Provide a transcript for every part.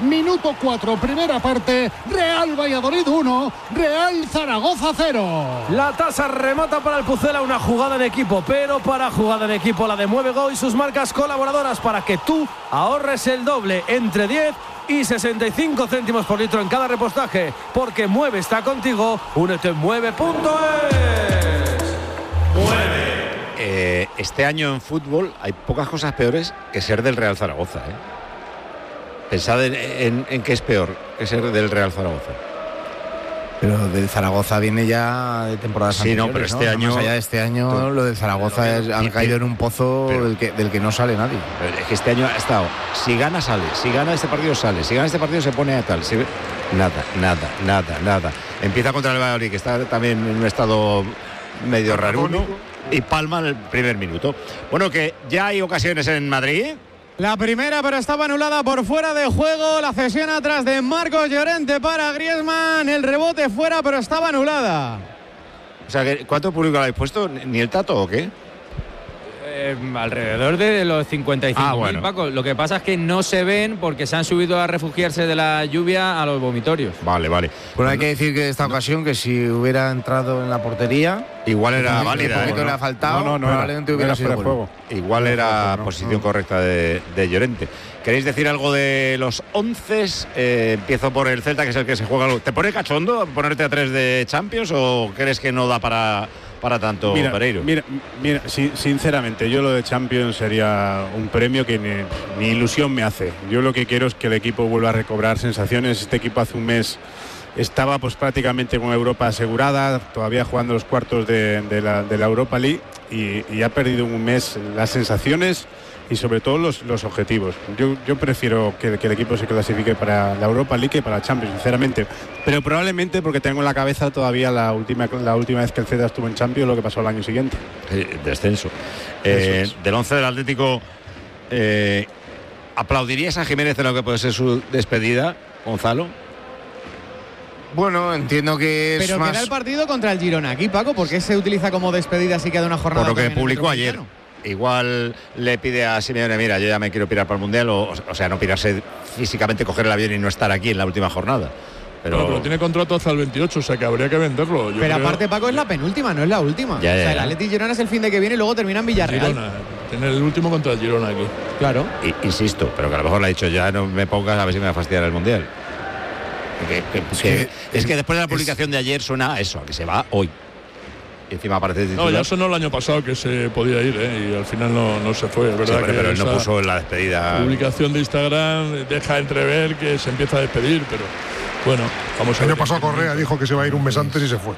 minuto 4, primera parte, Real Valladolid 1, Real Zaragoza 0. La tasa remata para el Pucela, una jugada en equipo, pero para jugada en equipo la de Mueve Go y sus marcas colaboradoras para que tú ahorres el doble, entre 10 y 65 céntimos por litro en cada repostaje, porque Mueve está contigo. Únete en mueve.es. Mueve. Este año en fútbol hay pocas cosas peores que ser del Real Zaragoza, ¿eh? Pensad en qué es peor que ser del Real Zaragoza. Pero del Zaragoza viene ya de temporadas anteriores, pero este año, más allá de este año, lo del Zaragoza han caído en un pozo del que no sale nadie. Es que este año ha estado, si gana sale, si gana este partido sale, si gana este partido se pone a tal, nada. Empieza contra el Valladolid, que está también en un estado medio raruno, y palma en el primer minuto. Bueno, que ya hay ocasiones en Madrid. La primera, pero estaba anulada por fuera de juego. La cesión atrás de Marcos Llorente para Griezmann. El rebote fuera, pero estaba anulada. O sea, ¿cuánto público le habéis puesto? ¿Ni el Tato o qué? Alrededor de los 55.000, bueno. Paco. Lo que pasa es que no se ven porque se han subido a refugiarse de la lluvia a los vomitorios. Vale. Bueno, hay que decir que esta ocasión, que si hubiera entrado en la portería, igual era válida. Un poquito le ha faltado, probablemente hubiera sido juego. Igual era posición correcta de Llorente. ¿Queréis decir algo de los 11? Empiezo por el Celta, que es el que se juega. ¿Te pone cachondo ponerte a 3 de Champions o crees que no da para tanto, Pereiro? Mira, sinceramente, yo lo de Champions sería un premio que ni ilusión me hace. Yo lo que quiero es que el equipo vuelva a recobrar sensaciones. Este equipo hace un mes estaba pues prácticamente con Europa asegurada, todavía jugando los cuartos de la Europa League y ha perdido un mes las sensaciones y sobre todo los objetivos. Yo prefiero que el equipo se clasifique para la Europa League que para Champions, sinceramente, pero probablemente porque tengo en la cabeza todavía la última vez que el Celta estuvo en Champions, lo que pasó el año siguiente. Descenso. Del 11 del Atlético, ¿aplaudirías a Jiménez en lo que puede ser su despedida, Gonzalo? Bueno, entiendo que es pero más... queda el partido contra el Girona aquí, Paco, porque se utiliza como despedida si queda una jornada. Por lo que publicó ayer. Igual le pide a Simeone, mira, yo ya me quiero pirar para el Mundial, o sea, no pirarse físicamente, coger el avión y no estar aquí en la última jornada. Pero tiene contrato hasta el 28, o sea que habría que venderlo. Pero aparte, Paco, es la penúltima, no es la última. O sea, el Atleti Girona es el fin de que viene y luego termina en Villarreal. Girona, tiene el último contra el Girona aquí. Claro. Insisto, pero que a lo mejor le ha dicho, ya no me pongas a ver si me va a fastidiar el Mundial. Es que después de la publicación de ayer suena a eso, a que se va hoy. Y encima aparece titular. No, ya sonó el año pasado que se podía ir, y al final no se fue, ¿verdad? Sí, pero él no puso en la despedida. Publicación de Instagram deja entrever que se empieza a despedir, pero bueno, vamos a ver. El año pasado Correa dijo que se va a ir un mes antes y se fue.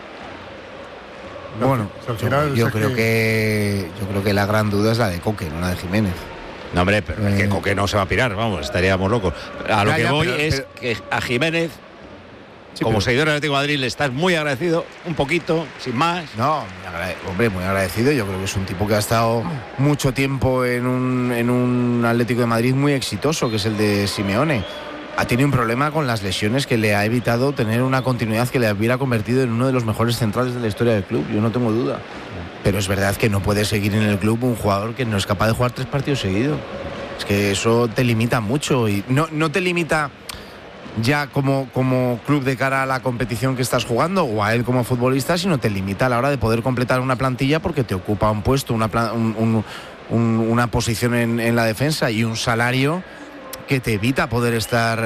Bueno, al final yo creo que la gran duda es la de Coque, no la de Jiménez. No, hombre, pero es que Coque no se va a pirar, vamos, estaríamos locos. A lo que voy es que a Jiménez, como seguidor del Atlético de Madrid, le estás muy agradecido, un poquito, sin más. No, muy agradecido. Yo creo que es un tipo que ha estado mucho tiempo en un Atlético de Madrid muy exitoso, que es el de Simeone. Ha tenido un problema con las lesiones que le ha evitado tener una continuidad que le hubiera convertido en uno de los mejores centrales de la historia del club, yo no tengo duda. Pero es verdad que no puede seguir en el club un jugador que no es capaz de jugar 3 partidos seguidos. Es que eso te limita mucho y no te limita ya como club de cara a la competición que estás jugando o a él como futbolista, sino te limita a la hora de poder completar una plantilla porque te ocupa un puesto, una posición en la defensa y un salario que te evita poder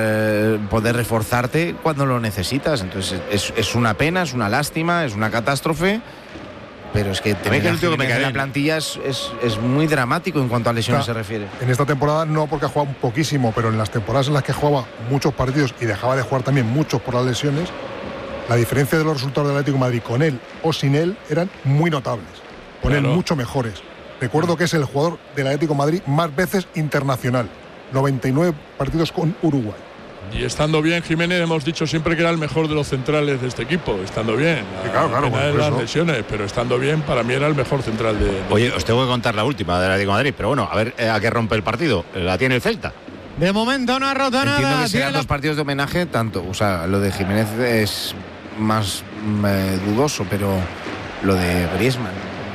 reforzarte cuando lo necesitas. Entonces es una pena, es una lástima, es una catástrofe. Pero es que tener en la plantilla es muy dramático en cuanto a lesiones se refiere. En esta temporada no, porque ha jugado poquísimo, pero en las temporadas en las que jugaba muchos partidos y dejaba de jugar también muchos por las lesiones, la diferencia de los resultados del Atlético de Madrid con él o sin él eran muy notables. Con él mucho mejores. Recuerdo que es el jugador del Atlético de Madrid más veces internacional. 99 partidos con Uruguay. Y estando bien, Jiménez, hemos dicho siempre que era el mejor de los centrales de este equipo. Estando bien. Claro, las lesiones, pero estando bien, para mí era el mejor central de... Oye, os tengo que contar la última del Atlético de Madrid, pero bueno, a ver a qué rompe el partido. La tiene el Celta. De momento no ha roto nada. Entiendo que sean 2 partidos de homenaje, tanto, o sea, lo de Jiménez es más dudoso, pero lo de Griezmann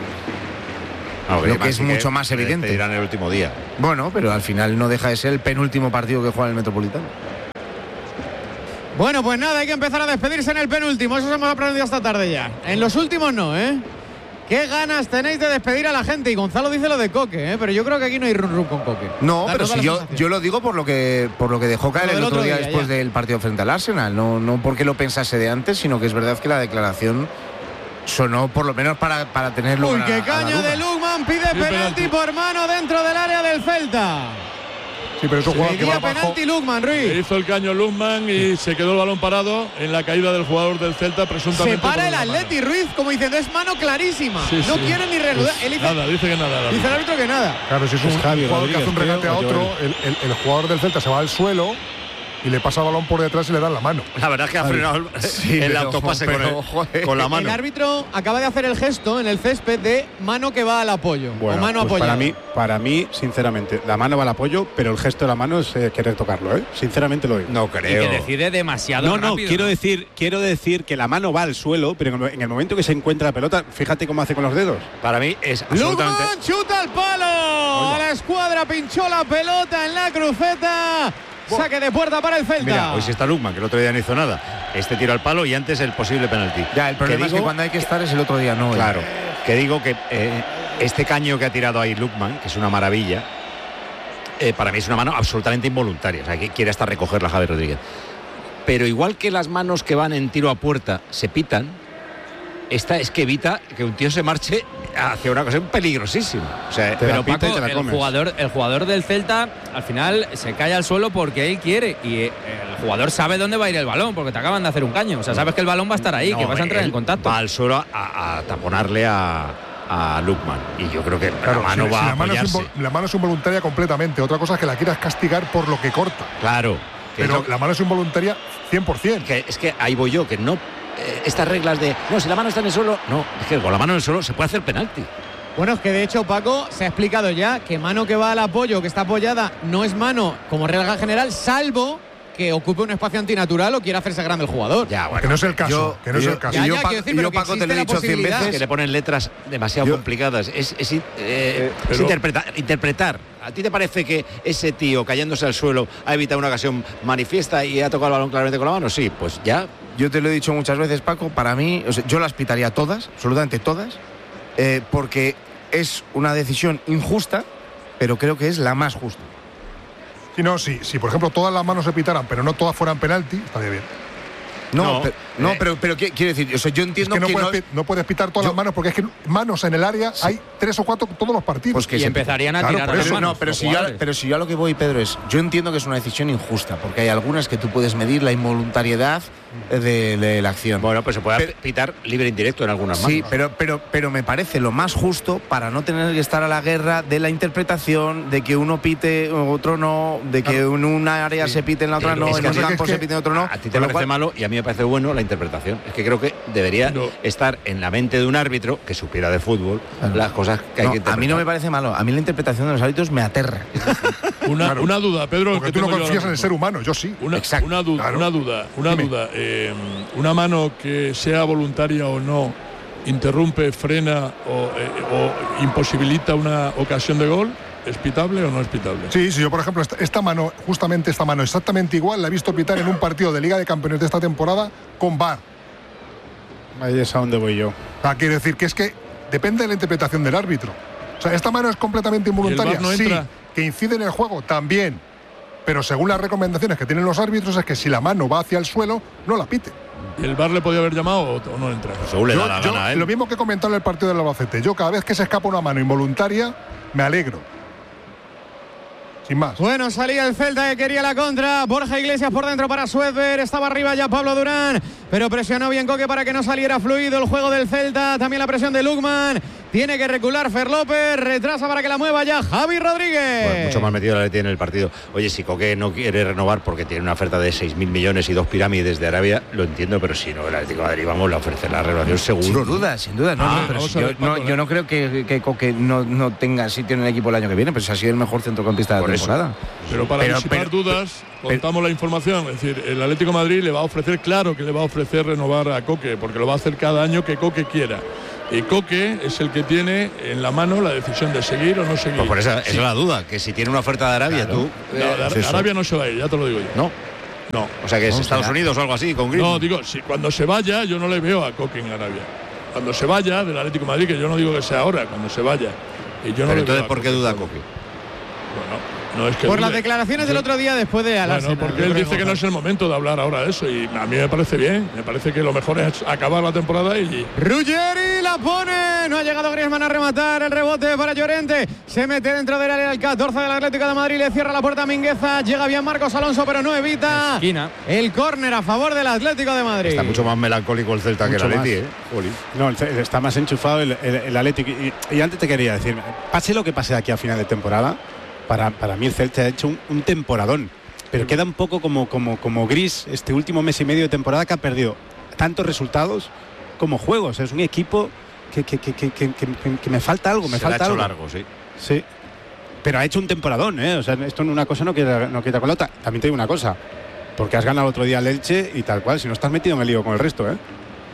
creo que es mucho más evidente. Dirán el último día. Bueno, pero al final no deja de ser el penúltimo partido que juega en el Metropolitano. Bueno, pues nada, hay que empezar a despedirse en el penúltimo. Eso hemos aprendido esta tarde ya. En los últimos no, ¿eh? Qué ganas tenéis de despedir a la gente. Y Gonzalo dice lo de Coque, ¿eh? Pero yo creo que aquí no hay run con Coque. No, pero si yo lo digo por lo que dejó caer el otro día después del partido frente al Arsenal. No porque lo pensase de antes, sino que es verdad que la declaración sonó por lo menos para tenerlo. Uy, qué caña de Lukman, pide penalti por mano dentro del área del Celta. Sí, pero eso juega que va penalti Lukman, Ruiz. Hizo el caño Lukman y se quedó el balón parado en la caída del jugador del Celta, presuntamente. Se para el Atleti, Ruiz, como diciendo, es mano clarísima. No quiere ni reanudar. Pues nada, dice que nada. Dice el árbitro que nada. Claro, si es un jugador que hace un regate a otro, el jugador del Celta se va al suelo y le pasa el balón por detrás y le dan la mano. La verdad es que ha frenado el autopase con la mano. El árbitro acaba de hacer el gesto en el césped de mano que va al apoyo. Bueno, o mano pues apoyada. para mí, sinceramente, la mano va al apoyo, pero el gesto de la mano es querer tocarlo, ¿eh? Sinceramente lo digo. No creo. Y que decide demasiado rápido. No, quiero decir que la mano va al suelo, pero en el momento que se encuentra la pelota, fíjate cómo hace con los dedos. Para mí es absolutamente. Lukman chuta al palo. A la escuadra pinchó la pelota en la cruceta. Saque de puerta para el Celta. Mira, hoy sí está Lukman, que el otro día no hizo nada. Este tiro al palo y antes el posible penalti. Ya, el problema es que cuando hay que estar es el otro día, no. Claro, que digo que este caño que ha tirado ahí Lukman, que es una maravilla, para mí es una mano absolutamente involuntaria. O sea, que quiere hasta recogerla Javi Rodríguez. Pero igual que las manos que van en tiro a puerta se pitan, esta es que evita que un tío se marche hacia una cosa peligrosísima. O sea, pero Paco, el jugador del Celta al final se cae al suelo porque él quiere y el jugador sabe dónde va a ir el balón porque te acaban de hacer un caño. O sea, sabes que el balón va a estar ahí, que vas a entrar en contacto. Va al suelo a taponarle a Lukman y yo creo que la mano va a apoyarse. La mano es involuntaria completamente. Otra cosa es que la quieras castigar por lo que corta. Claro. Pero la mano es involuntaria 100%. Es que ahí voy yo, que no. Estas reglas de no, si la mano está en el suelo, no, es que con la mano en el suelo se puede hacer penalti. Bueno, es que de hecho, Paco, se ha explicado ya que mano que va al apoyo, que está apoyada, no es mano como regla general, salvo que ocupe un espacio antinatural o quiera hacerse grande el jugador. Ya, bueno, que no es el caso. Yo, Paco, te lo he dicho 100 veces. Que le ponen letras demasiado complicadas. Es interpretar. ¿A ti te parece que ese tío cayéndose al suelo ha evitado una ocasión manifiesta y ha tocado el balón claramente con la mano? Sí, pues ya. Yo te lo he dicho muchas veces, Paco, para mí, yo las pitaría todas, absolutamente todas, porque es una decisión injusta, pero creo que es la más justa. Si por ejemplo todas las manos se pitaran, pero no todas fueran penalti, estaría bien. Pero quiero decir, yo entiendo que no puedes pitar todas las manos porque es que manos en el área hay 3 o 4 todos los partidos. Pues que empezarían a tirar a las manos. Pero si yo a lo que voy, Pedro, es yo entiendo que es una decisión injusta porque hay algunas que tú puedes medir la involuntariedad de la acción. Bueno, pues se puede pitar libre indirecto en algunas manos. Sí, pero me parece lo más justo para no tener que estar a la guerra de la interpretación, de que uno pite, otro no, de que en una área se pite, en la otra no, en un campo se pite, en otro no. A ti te parece malo y a mí me parece bueno la interpretación. Es que creo que debería estar en la mente de un árbitro que supiera de fútbol las cosas que hay que interpretar. A mí no me parece malo, a mí la interpretación de los árbitros me aterra. Una duda, Pedro. Porque tú no confías en el ser humano, yo sí. Una duda. Una mano que sea voluntaria o no interrumpe, frena o imposibilita una ocasión de gol. ¿Es pitable o no es pitable? Sí, yo por ejemplo esta mano exactamente igual la he visto pitar en un partido de Liga de Campeones de esta temporada con VAR. Ahí es a donde voy yo. Quiero decir que es que depende de la interpretación del árbitro. O sea, esta mano es completamente involuntaria. Sí, que incide en el juego también. Pero según las recomendaciones que tienen los árbitros es que si la mano va hacia el suelo, no la pite. ¿Y el VAR le podía haber llamado o no entra? Según le da la gana a él. Lo mismo que comentó en el partido del Albacete. Yo cada vez que se escapa una mano involuntaria, me alegro. Sin más. Bueno, salía el Celta que quería la contra. Borja Iglesias por dentro para Suedberg. Estaba arriba ya Pablo Durán, pero presionó bien Coque para que no saliera fluido el juego del Celta. También la presión de Lukman. Tiene que recular Fer López. Retrasa para que la mueva ya Javi Rodríguez. Bueno, mucho más metido la Leti en el partido. Oye, si Coque no quiere renovar porque tiene una oferta de 6.000 millones y 2 pirámides de Arabia, lo entiendo, pero si no, el Atlético de Madrid, vamos, le ofrece la renovación seguro. Sin duda. Yo no creo que Coque no tenga sitio en el equipo el año que viene, pero si ha sido el mejor centrocampista de la temporada. Pero para disipar dudas, contamos la información. Es decir, el Atlético de Madrid le va a ofrecer, claro que le va a ofrecer renovar a Coque, porque lo va a hacer cada año que Coque quiera. Y Coque es el que tiene en la mano la decisión de seguir o no seguir. Pues por esa es la duda, que si tiene una oferta de Arabia, Arabia no se va a ir, ya te lo digo yo. No. No. O sea que es Estados Unidos o algo así, con Griezmann. No, digo, si cuando se vaya, yo no le veo a Coque en Arabia. Cuando se vaya del Atlético de Madrid, que yo no digo que sea ahora, cuando se vaya. Y yo no Pero le entonces, veo ¿por qué duda Coque? Bueno, no es que Por dude. las declaraciones del otro día después de Arsenal. Bueno, porque él dice que no es el momento de hablar ahora de eso y a mí me parece bien. Me parece que lo mejor es acabar la temporada y... Ruggeri la pone, no ha llegado Griezmann a rematar, el rebote para Llorente, se mete dentro del área del 14 del Atlético de Madrid, le cierra la puerta a Mingueza, llega bien Marcos Alonso pero no evita Esquina. el córner a favor del Atlético de Madrid. Está mucho más melancólico el Celta Mucho que el Atleti, más. No, está más enchufado el Atlético. Y antes te quería decir, pase lo que pase de aquí a final de temporada, para mí el Celta ha hecho un temporadón. Pero queda un poco como gris este último mes y medio de temporada, que ha perdido tantos resultados como juegos. Es un equipo que me falta algo. Me falta algo. largo, sí. Sí. Pero ha hecho un temporadón, ¿eh? O sea, esto en una cosa no quita con la otra. También te digo una cosa. Porque has ganado el otro día el Elche y tal cual. Si no estás metido en el lío con el resto, ¿eh?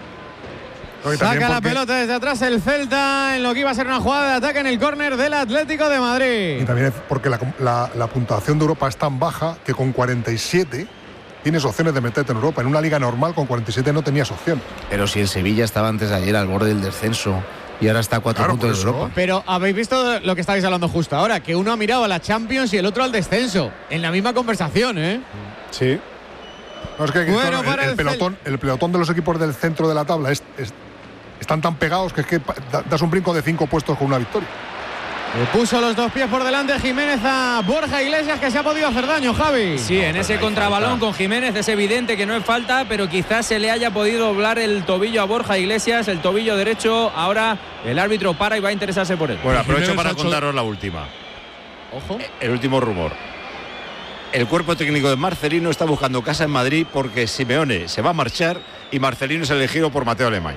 Saca la pelota desde atrás el Celta en lo que iba a ser una jugada de ataque en el córner del Atlético de Madrid. Y también es porque la puntuación de Europa es tan baja que con 47 tienes opciones de meterte en Europa. En una liga normal con 47 no tenías opción. Pero si el Sevilla estaba antes de ayer al borde del descenso y ahora está a 4 puntos de Europa. Pero habéis visto lo que estáis hablando justo ahora, que uno ha mirado a la Champions y el otro al descenso, en la misma conversación, ¿eh? Sí. No, es que Bueno, para el pelotón de los equipos del centro de la tabla están tan pegados que das un brinco de 5 puestos con una victoria. Le puso los dos pies por delante Jiménez a Borja Iglesias, que se ha podido hacer daño, Javi. Sí, en ese contrabalón con Jiménez es evidente que no es falta, pero quizás se le haya podido doblar el tobillo a Borja Iglesias, el tobillo derecho. Ahora el árbitro para y va a interesarse por él. Bueno, aprovecho Jiménez para ha hecho- contaros la última. Ojo. El último rumor. El cuerpo técnico de Marcelino está buscando casa en Madrid porque Simeone se va a marchar y Marcelino es elegido por Mateo Alemán.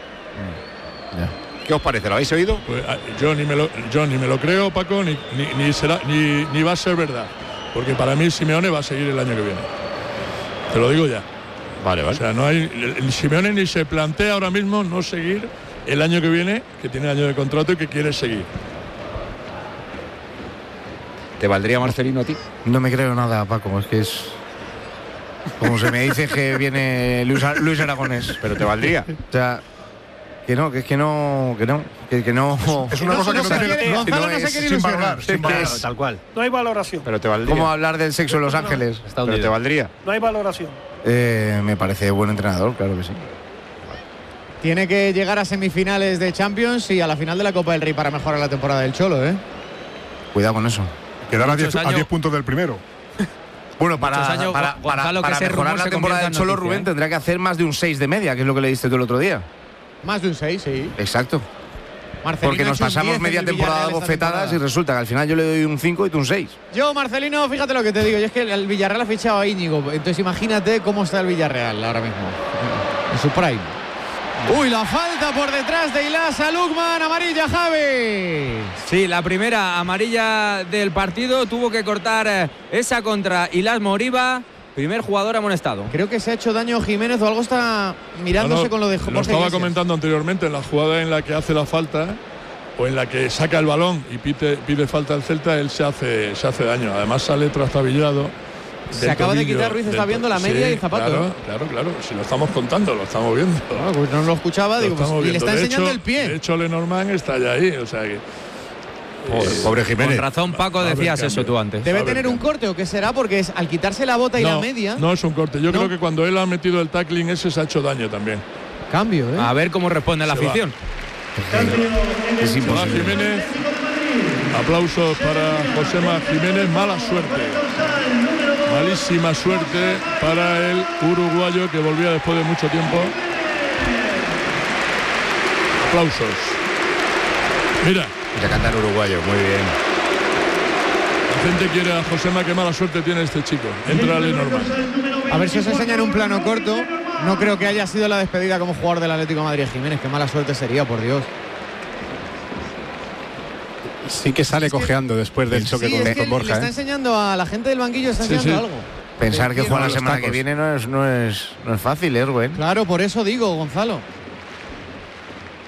¿Qué os parece? ¿Lo habéis oído? Pues, yo ni me lo creo, Paco, ni va a ser verdad. Porque para mí Simeone va a seguir el año que viene. Te lo digo ya. Vale. O sea, no hay. El Simeone ni se plantea ahora mismo no seguir el año que viene, que tiene año de contrato y que quiere seguir. ¿Te valdría Marcelino a ti? No me creo nada, Paco, es que es... Como se me dice que viene Luis Aragonés. ¿Pero te valdría? O sea, que no. Es una cosa que no tiene... Gonzalo no se quiere ilusionar. Sin valgar. Tal cual. No hay valoración. ¿Pero te valdría? ¿Cómo hablar del sexo en Los Ángeles? ¿Pero te valdría? No hay valoración. Me parece buen entrenador, claro que sí. Tiene que llegar a semifinales de Champions y a la final de la Copa del Rey para mejorar la temporada del Cholo, ¿eh? Cuidado con eso. Quedar a Muchos 10 años- puntos del primero. Bueno, Muchos años, Gonzalo, que ese mejorar rumor la se temporada convierta del en Cholo, noticia, Rubén ¿eh? tendrá que hacer más de un 6 de media, que es lo que le diste tú el otro día. Más de un 6, sí. Exacto. Marcelino Porque ha nos hecho un 10 pasamos en media el temporada Villarreal esta bofetadas y temporada. resulta que al final yo le doy un 5 y tú un 6. Yo, Marcelino, fíjate lo que te digo. Yo es que el Villarreal ha fichado a Íñigo. Entonces imagínate cómo está el Villarreal ahora mismo. En su prime. Uy, la falta por detrás de Ilas a Lukman. Amarilla, Javi. Sí, la primera amarilla del partido. Tuvo que cortar esa contra Ilas Moriba. Primer jugador amonestado. Creo que se ha hecho daño Jiménez o algo está mirándose con lo de Borja Lo estaba Iglesias. comentando anteriormente, en la jugada en la que hace la falta o en la que saca el balón y pide falta al Celta, él se hace daño. Además sale trastabillado. Se acaba de quitar Ruiz, está viendo la media y el zapato. Claro. Si lo estamos contando, lo estamos viendo. Pues no lo escuchaba, digo, pues, y le está enseñando el pie. De hecho, Lenormand está ya ahí, o sea que... Pobre Jiménez. Con razón, Paco, Va a haber decías cambio. eso tú antes. Debe A ver, tener un cambio. corte o qué será, porque es al quitarse la bota y la media. No es un corte. Yo ¿No? creo que cuando él ha metido el tackling ese se ha hecho daño también. Cambio, ¿eh? A ver cómo responde la Se va. afición. Es Se va imposible. Jiménez. Aplausos para Josema Jiménez. Mala suerte. Malísima suerte para el uruguayo que volvía después de mucho tiempo. Aplausos. Mira, Ya cantar uruguayo, muy bien. la gente quiere a Josema, qué mala suerte tiene este chico. Entra Lenormand. A ver si os enseñan un plano corto. No creo que haya sido la despedida como jugador del Atlético de Madrid Jiménez. Qué mala suerte sería, por Dios. Sí que sale cojeando después del choque Sí, con es que le Borja. está enseñando a la gente del banquillo, está enseñando algo. Pensar que juega la los semana tacos. que viene no es fácil, Rubén. Claro, por eso digo, Gonzalo.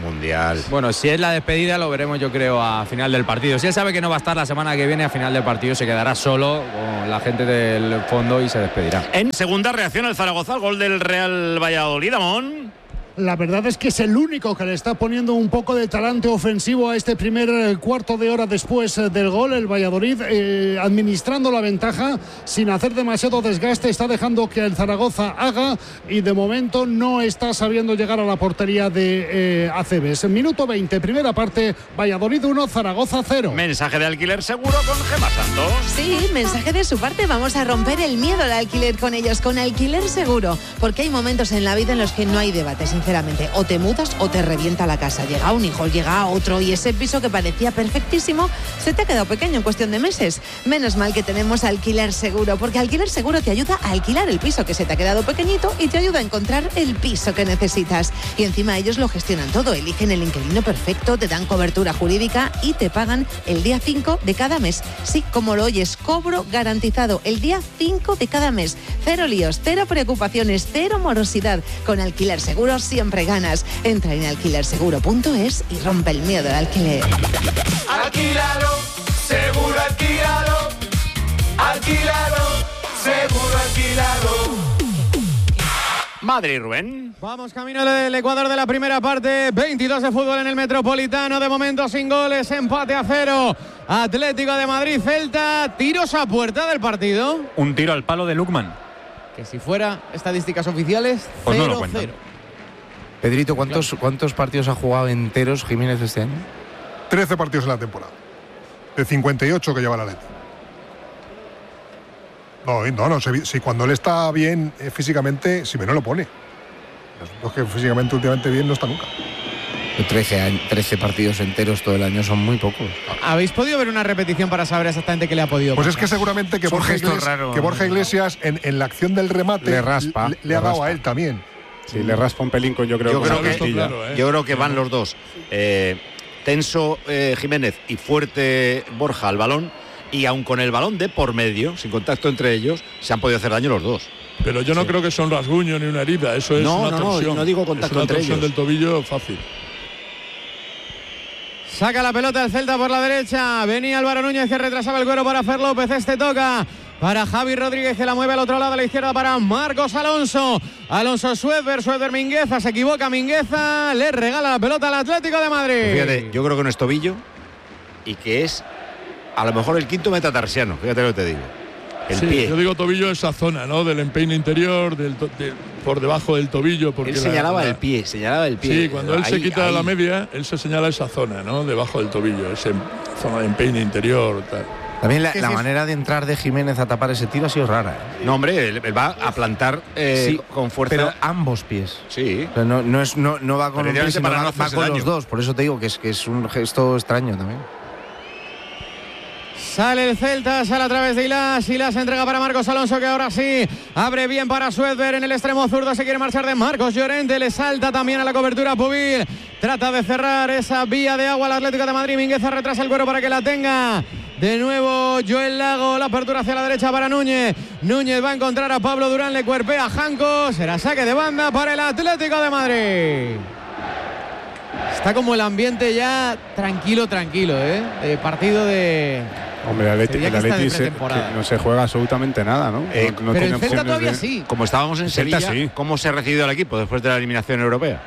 Mundial. Bueno, si es la despedida lo veremos yo creo a final del partido. Si él sabe que no va a estar la semana que viene, a final del partido se quedará solo con la gente del fondo y se despedirá. En segunda reacción al Zaragoza, al gol del Real Valladolid, Amón. La verdad es que es el único que le está poniendo un poco de talante ofensivo a este primer cuarto de hora después del gol. El Valladolid administrando la ventaja sin hacer demasiado desgaste, está dejando que el Zaragoza haga y de momento no está sabiendo llegar a la portería de Acebes. Minuto 20, primera parte, Valladolid 1, Zaragoza 0. Mensaje de Alquiler Seguro con Gemma Santos. Sí, mensaje de su parte. Vamos a romper el miedo al alquiler con ellos, con Alquiler Seguro, porque hay momentos en la vida en los que no hay debate, sinceramente. O te mudas o te revienta la casa. Llega un hijo, llega otro y ese piso que parecía perfectísimo se te ha quedado pequeño en cuestión de meses. Menos mal que tenemos Alquiler Seguro, porque Alquiler Seguro te ayuda a alquilar el piso que se te ha quedado pequeñito y te ayuda a encontrar el piso que necesitas. Y encima ellos lo gestionan todo, eligen el inquilino perfecto, te dan cobertura jurídica y te pagan el día 5 de cada mes. Sí, como lo oyes, cobro garantizado el día 5 de cada mes. Cero líos, cero preocupaciones, cero morosidad. Con Alquiler Seguro siempre ganas. Entra en alquilerseguro.es y rompe el miedo al alquiler. Alquílalo, seguro alquílalo. Alquílalo, seguro alquílalo. Madrid, Rubén. Vamos camino del Ecuador de la primera parte. 22 de fútbol en el Metropolitano. De momento sin goles. Empate a 0. Atlético de Madrid, Celta. Tiros a puerta del partido. Un tiro al palo de Lukman. Que si fuera estadísticas oficiales, pues 0-0. no lo cuentan. Pedrito, ¿cuántos partidos ha jugado enteros Jiménez este año? 13 partidos en la temporada. De 58 que lleva la Leti. No, si cuando él está bien físicamente, si me no lo pone. Los que físicamente últimamente bien no está nunca. 13 partidos enteros todo el año son muy pocos. ¿Habéis podido ver una repetición para saber exactamente qué le ha podido pasar? Pues es que seguramente que Borja Iglesias en la acción del remate le raspa. Le ha dado a él también. Sí, le raspa un pelín yo creo que van los dos. Tenso Jiménez y fuerte Borja al balón, y aun con el balón de por medio, sin contacto entre ellos, se han podido hacer daño los dos. Pero yo no creo que sea un rasguño ni una herida, eso es una torsión. No digo contacto entre ellos. Es una torsión del tobillo fácil. Saca la pelota el Celta por la derecha. Venía Álvaro Núñez que retrasaba el cuero para Fer López. Este toca para Javi Rodríguez que la mueve al otro lado a la izquierda para Marcos Alonso. Alonso Suéber Mingueza. Se equivoca Mingueza. Le regala la pelota al Atlético de Madrid. Pues fíjate, yo creo que no es tobillo y que es a lo mejor el quinto metatarsiano. Fíjate lo que te digo. El pie. Yo digo tobillo, esa zona, ¿no? Del empeine interior, por debajo del tobillo. Porque él señalaba el pie. Sí, cuando él se quita la media, él se señala esa zona, ¿no? Debajo del tobillo, esa zona de empeine interior, tal. También la manera de entrar de Jiménez a tapar ese tiro ha sido rara. No, hombre, él va a plantar con fuerza. Pero ambos pies. Sí. O sea, no va con un pie, sino va con los dos. Por eso te digo que es un gesto extraño también. Sale el Celta, sale a través de Ilas entrega para Marcos Alonso, que ahora sí abre bien para Suéber en el extremo zurdo. Se quiere marchar de Marcos Llorente, le salta también a la cobertura Pubil. Trata de cerrar esa vía de agua al Atlético de Madrid. Mingueza retrasa el cuero para que la tenga. De nuevo Joel Lago, la apertura hacia la derecha para Núñez. Núñez va a encontrar a Pablo Durán, le cuerpea a Janco. Será saque de banda para el Atlético de Madrid. Está como el ambiente ya tranquilo, partido de... Hombre, el Atleti no se juega absolutamente nada, ¿no? No pero el Celta todavía sí. Como estábamos en Sevilla, sí. ¿Cómo se ha recibido el equipo después de la eliminación europea?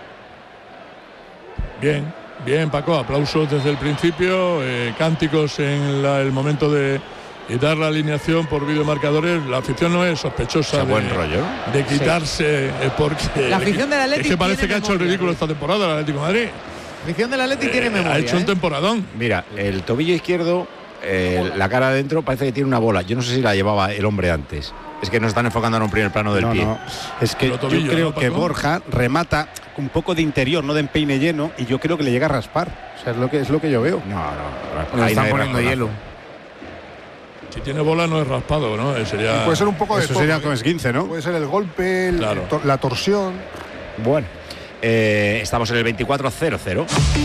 Bien, Paco, aplausos desde el principio, cánticos en el momento de dar la alineación por videomarcadores. La afición no es sospechosa buen rollo de quitarse, porque la afición del Atleti es que parece que ha hecho el ridículo esta temporada el Atlético de Madrid. La afición del Atleti tiene memoria. Ha hecho un temporadón. Mira, el tobillo izquierdo, la cara adentro parece que tiene una bola. Yo no sé si la llevaba el hombre antes. Es que nos están enfocando en un primer plano del pie. No. Es que tobillo, yo creo que Borja remata un poco de interior, no de empeine lleno, y yo creo que le llega a raspar. O sea, es lo que yo veo. No. Ahí están poniendo hielo. Si tiene bola no es raspado, ¿no? Sería... Puede ser un poco de eso todo, sería con esguince, ¿no? Puede ser el golpe, la torsión. Bueno, estamos en el 24-0-0.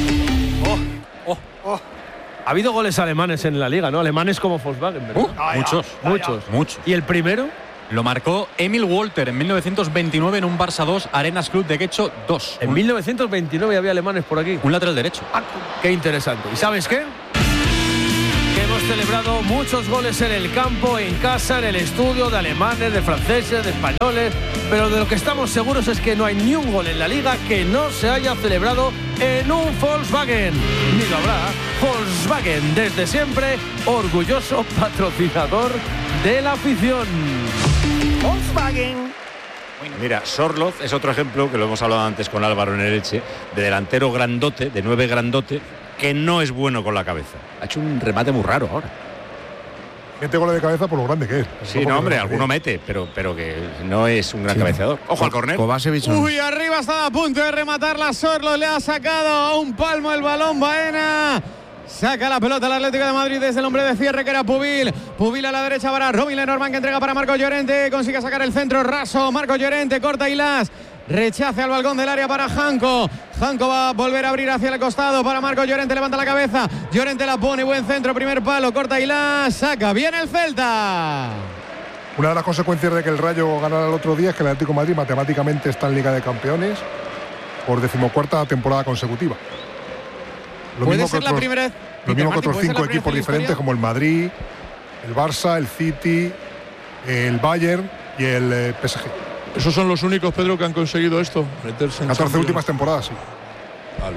Ha habido goles alemanes en la liga, ¿no? Alemanes como Volkswagen, ¿verdad? Muchos. ¿Y el primero? Lo marcó Emil Walter en 1929 en un Barça 2, Arenas Club de Guecho 2. En 1929 había alemanes por aquí. Un lateral derecho. Qué interesante. ¿Y sabes qué? Que hemos celebrado muchos goles en el campo, en casa, en el estudio, de alemanes, de franceses, de españoles, pero de lo que estamos seguros es que no hay ni un gol en la liga que no se haya celebrado en un Volkswagen. Ni lo habrá. Volkswagen, desde siempre, orgulloso patrocinador de la afición. Volkswagen. Mira, Sorloz es otro ejemplo, que lo hemos hablado antes con Álvaro en el Elche, de delantero grandote, de 9 grandote, que no es bueno con la cabeza. Ha hecho un remate muy raro ahora. Mete goles de cabeza por lo grande que es. Sí, no, hombre, alguno mete, pero que no es un gran cabeceador. Ojo al córner. Uy, arriba estaba a punto de rematar la Sorloz, le ha sacado a un palmo el balón Baena. Saca la pelota el Atlético de Madrid desde el hombre de cierre que era Pubil. Pubil a la derecha para Robin Lenormand, que entrega para Marco Llorente. Consigue sacar el centro raso. Marco Llorente corta y las rechace al balcón del área para Janko. Janko va a volver a abrir hacia el costado para Marco Llorente. Levanta la cabeza. Llorente la pone. Buen centro. Primer palo. Corta y las saca. Viene el Celta. Una de las consecuencias de que el Rayo ganara el otro día es que el Atlético de Madrid matemáticamente está en Liga de Campeones por 14ª temporada consecutiva. Puede ser la primera vez. Lo mismo que otros 5 equipos diferentes como el Madrid, el Barça, el City, el Bayern y el PSG. Esos son los únicos, Pedro, que han conseguido esto, meterse en 14 últimas temporadas, sí. Vale.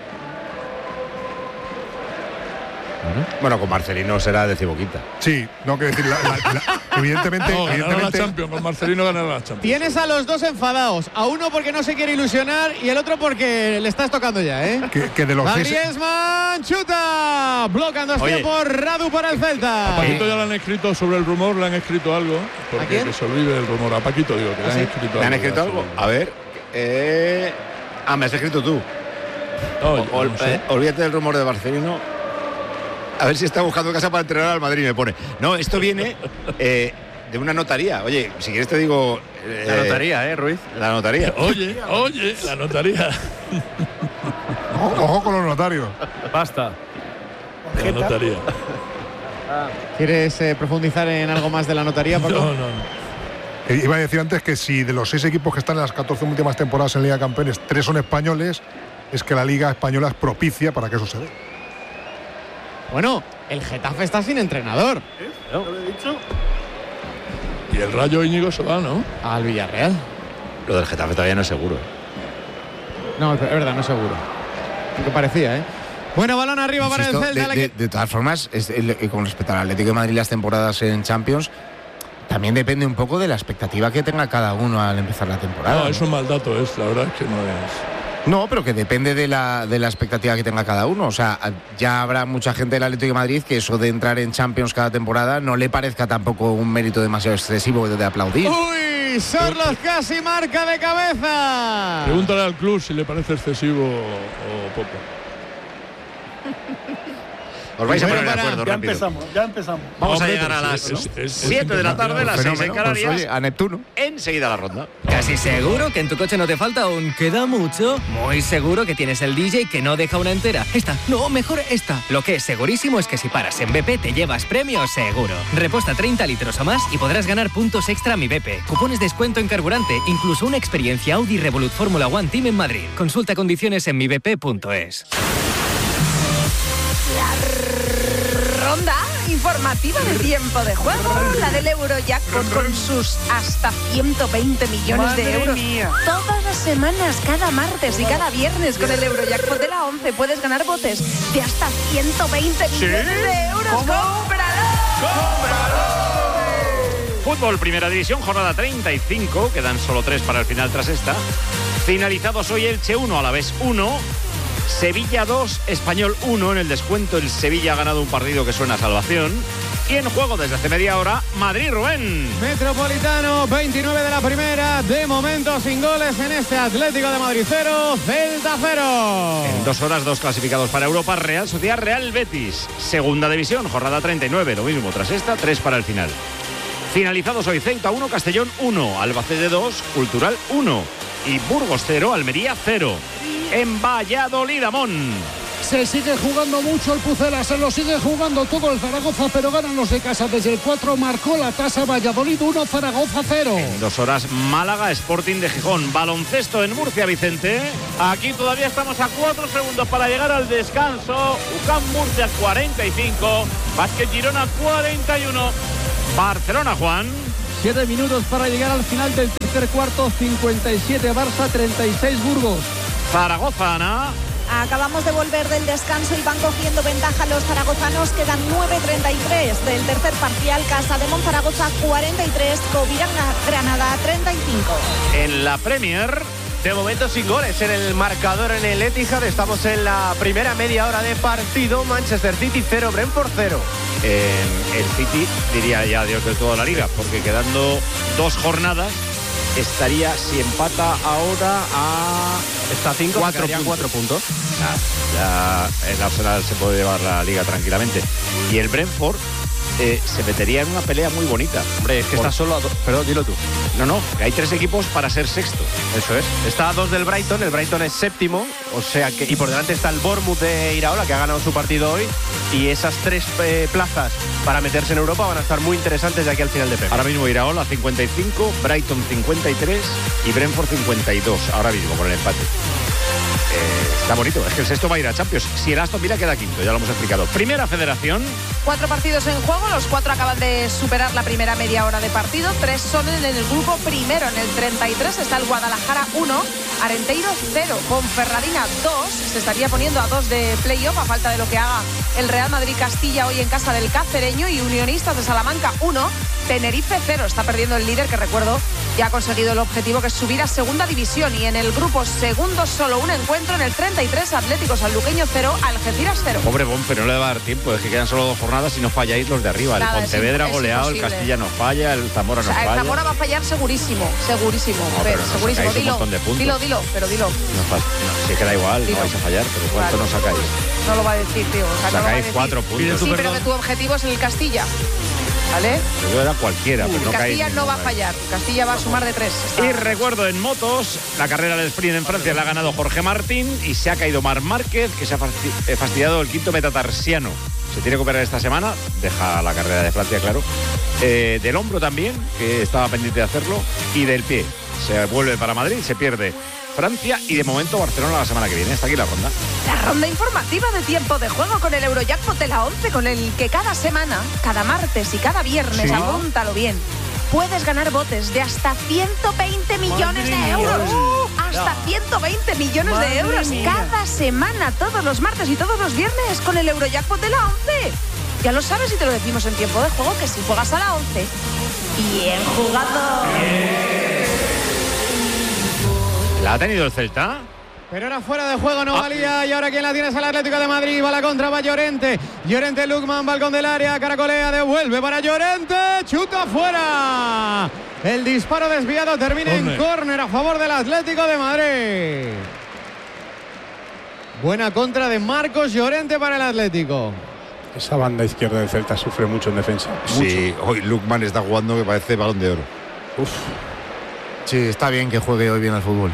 Bueno, con Marcelino será decimoquinta. Sí, no quiero decir, evidentemente. No, ganará la Champions, con Marcelino ganará la Champions. Tienes a los dos enfadados, a uno porque no se quiere ilusionar y el otro porque le estás tocando ya, ¿eh? Que de los Griezmann chuta, blocando este por Radu para el Celta. A Paquito ya le han escrito sobre el rumor, le han escrito algo, porque ¿A quién? que se olvide el rumor. A Paquito digo, que le han escrito algo. ¿Me han escrito algo? A ver. Me has escrito tú. No sé. Olvídate del rumor de Marcelino. A ver si está buscando casa para entrenar al Madrid, me pone. No, esto viene de una notaría. Oye, si quieres te digo... la notaría, Ruiz. La notaría. Oye, la notaría. Ojo con los notarios. Basta. La notaría. ¿Quieres profundizar en algo más de la notaría, Paco? No. Iba a decir antes que si de los 6 equipos que están en las 14 últimas temporadas en Liga de Campeones, 3 son españoles, es que la Liga Española es propicia para que eso se dé. Bueno, el Getafe está sin entrenador. ¿No? ¿Lo he dicho? Y el Rayo Íñigo se va, ¿no? Al Villarreal. Lo del Getafe todavía no es seguro. No, es verdad, no es seguro. Lo que parecía, ¿eh? Bueno, balón arriba para el Celta. De todas formas, con respecto al Atlético de Madrid, las temporadas en Champions, también depende un poco de la expectativa que tenga cada uno al empezar la temporada. No, es un mal dato, la verdad es que no es... No, pero que depende de la expectativa que tenga cada uno. O sea, ya habrá mucha gente del Atlético de Madrid que eso de entrar en Champions cada temporada no le parezca tampoco un mérito demasiado excesivo de aplaudir. ¡Uy! Sorloz casi marca de cabeza. Pregúntale al club si le parece excesivo o poco. Os vais a poner de acuerdo rápido. Ya empezamos. Vamos a llegar a las 7 de la tarde, las 6 en Canarias. Pues, oye, a Neptuno. Enseguida la ronda. Casi seguro que en tu coche no te falta un queda mucho. Muy seguro que tienes el DJ que no deja una entera. Esta, no, mejor esta. Lo que es segurísimo es que si paras en BP te llevas premio seguro. Reposta 30 litros o más y podrás ganar puntos extra Mi BP. Cupones de descuento en carburante, incluso una experiencia Audi Revolut Fórmula One Team en Madrid. Consulta condiciones en mibp.es. Ronda informativa de tiempo de juego, la del Eurojackpot con sus hasta 120 millones de euros. Todas las semanas, cada martes y cada viernes con el Eurojackpot de la 11 puedes ganar botes de hasta 120 millones de euros. ¡Cómpralo! Fútbol, Primera División, jornada 35. Quedan solo 3 para el final tras esta. Finalizados hoy Elche 1, Alavés 1. Sevilla 2, Español 1. En el descuento el Sevilla ha ganado un partido que suena a salvación. Y en juego desde hace media hora, Madrid-Rubén. Metropolitano, 29 de la primera. De momento sin goles en este Atlético de Madrid 0, Celta 0. En 2 horas, 2 clasificados para Europa. Real Sociedad, Real Betis. Segunda División, jornada 39. Lo mismo tras esta, 3 para el final. Finalizados hoy, Ceuta 1, Castellón 1. Albacete 2, Cultural 1. Y Burgos 0, Almería 0. En Valladolid, Amón. Se sigue jugando mucho el Pucela, se lo sigue jugando todo el Zaragoza, pero ganan los de casa desde el 4. Marcó la tasa Valladolid 1, Zaragoza 0. En 2 horas, Málaga, Sporting de Gijón. Baloncesto en Murcia, Vicente. Aquí todavía estamos a 4 segundos para llegar al descanso. UCAM Murcia 45, Básquet Girona 41. Barcelona, Juan. 7 minutos para llegar al final del tercer cuarto. 57 Barça, 36 Burgos. Zaragoza, Ana. Acabamos de volver del descanso y van cogiendo ventaja los zaragozanos. Quedan 9:33 del tercer parcial. Casa de Monzaragoza 43, Covirán Granada 35. En la Premier, de momento sin goles en el marcador en el Etihad. Estamos en la primera media hora de partido. Manchester City 0, Brentford 0. El City diría ya adiós del todo a la liga, porque quedando 2 jornadas estaría, si empata ahora, está 5, 4 puntos. Ya el Arsenal se puede llevar la liga tranquilamente. Y el Brentford se metería en una pelea muy bonita. Hombre, es que está solo a 2. Perdón, dilo tú. No, que hay 3 equipos para ser sexto. Eso es. Está a 2 del Brighton, el Brighton es séptimo, o sea que, y por delante está el Bournemouth de Iraola, que ha ganado su partido hoy, y esas 3 plazas para meterse en Europa van a estar muy interesantes de aquí al final de Premier. Ahora mismo Iraola 55, Brighton 53 y Brentford 52, ahora mismo con el empate. Está bonito, es que el sexto va a ir a Champions. Si el Aston Villa queda quinto, ya lo hemos explicado. Primera Federación. 4 partidos en juego, los 4 acaban de superar la primera media hora de partido. 3 son en el grupo primero. En el 33 está el Guadalajara 1, Arenteiro 0, Ponferradina 2. Se estaría poniendo a 2 de playoff a falta de lo que haga el Real Madrid Castilla hoy en casa del Cacereño. Y Unionistas de Salamanca 1, Tenerife 0. Está perdiendo el líder, que recuerdo ya ha conseguido el objetivo, que es subir a segunda división. Y en el grupo segundo solo un encuentro. En el 33, Atlético Sanluqueño 0, Algeciras 0. Pobre Bonfe, no le va a dar tiempo, es que quedan solo 2 jornadas y no falláis los de arriba. Nada, el Pontevedra goleado, imposible. el Castilla no falla, el Zamora no falla. El Zamora va a fallar segurísimo. No, pero no segurísimo. sacáis un montón de puntos. Dilo, dilo. Si es que da igual, no vais a fallar, pero ¿cuánto no sacáis? No lo va a decir, tío. O sea, no lo va a Sacáis decir. 4 puntos. Sí, pero que tu objetivo es el Castilla. ¿Vale? Yo era cualquiera, pero no caéis. Castilla no va a fallar. Castilla va a sumar de 3. Y recuerdo en motos, la carrera del sprint en Francia la ha ganado Jorge Martín y se ha caído Marc Márquez, que se ha fastidiado el quinto metatarsiano. Se tiene que operar esta semana, deja la carrera de Francia, claro. Del hombro también, que estaba pendiente de hacerlo, y del pie. Se vuelve para Madrid, se pierde Francia y de momento Barcelona la semana que viene. Está aquí la ronda. La ronda informativa de tiempo de juego con el Eurojackpot de la 11, con el que cada semana, cada martes y cada viernes, apúntalo bien, puedes ganar botes de hasta 120 millones de euros. Hasta 120 millones de euros cada semana, todos los martes y todos los viernes, con el Eurojackpot de la 11. Ya lo sabes y te lo decimos en tiempo de juego, que si juegas a la 11, bien jugado. ¿La ha tenido el Celta? Pero era fuera de juego, no valía. Y ahora quien la tiene es el Atlético de Madrid. Va la contra, va Llorente. Llorente, Lukman, balcón del área. Caracolea, devuelve para Llorente. Chuta fuera. El disparo desviado termina en córner a favor del Atlético de Madrid. Buena contra de Marcos Llorente para el Atlético. Esa banda izquierda del Celta sufre mucho en defensa. Sí, hoy Lukman está jugando que parece Balón de Oro. Uf. Sí, está bien que juegue hoy bien al fútbol.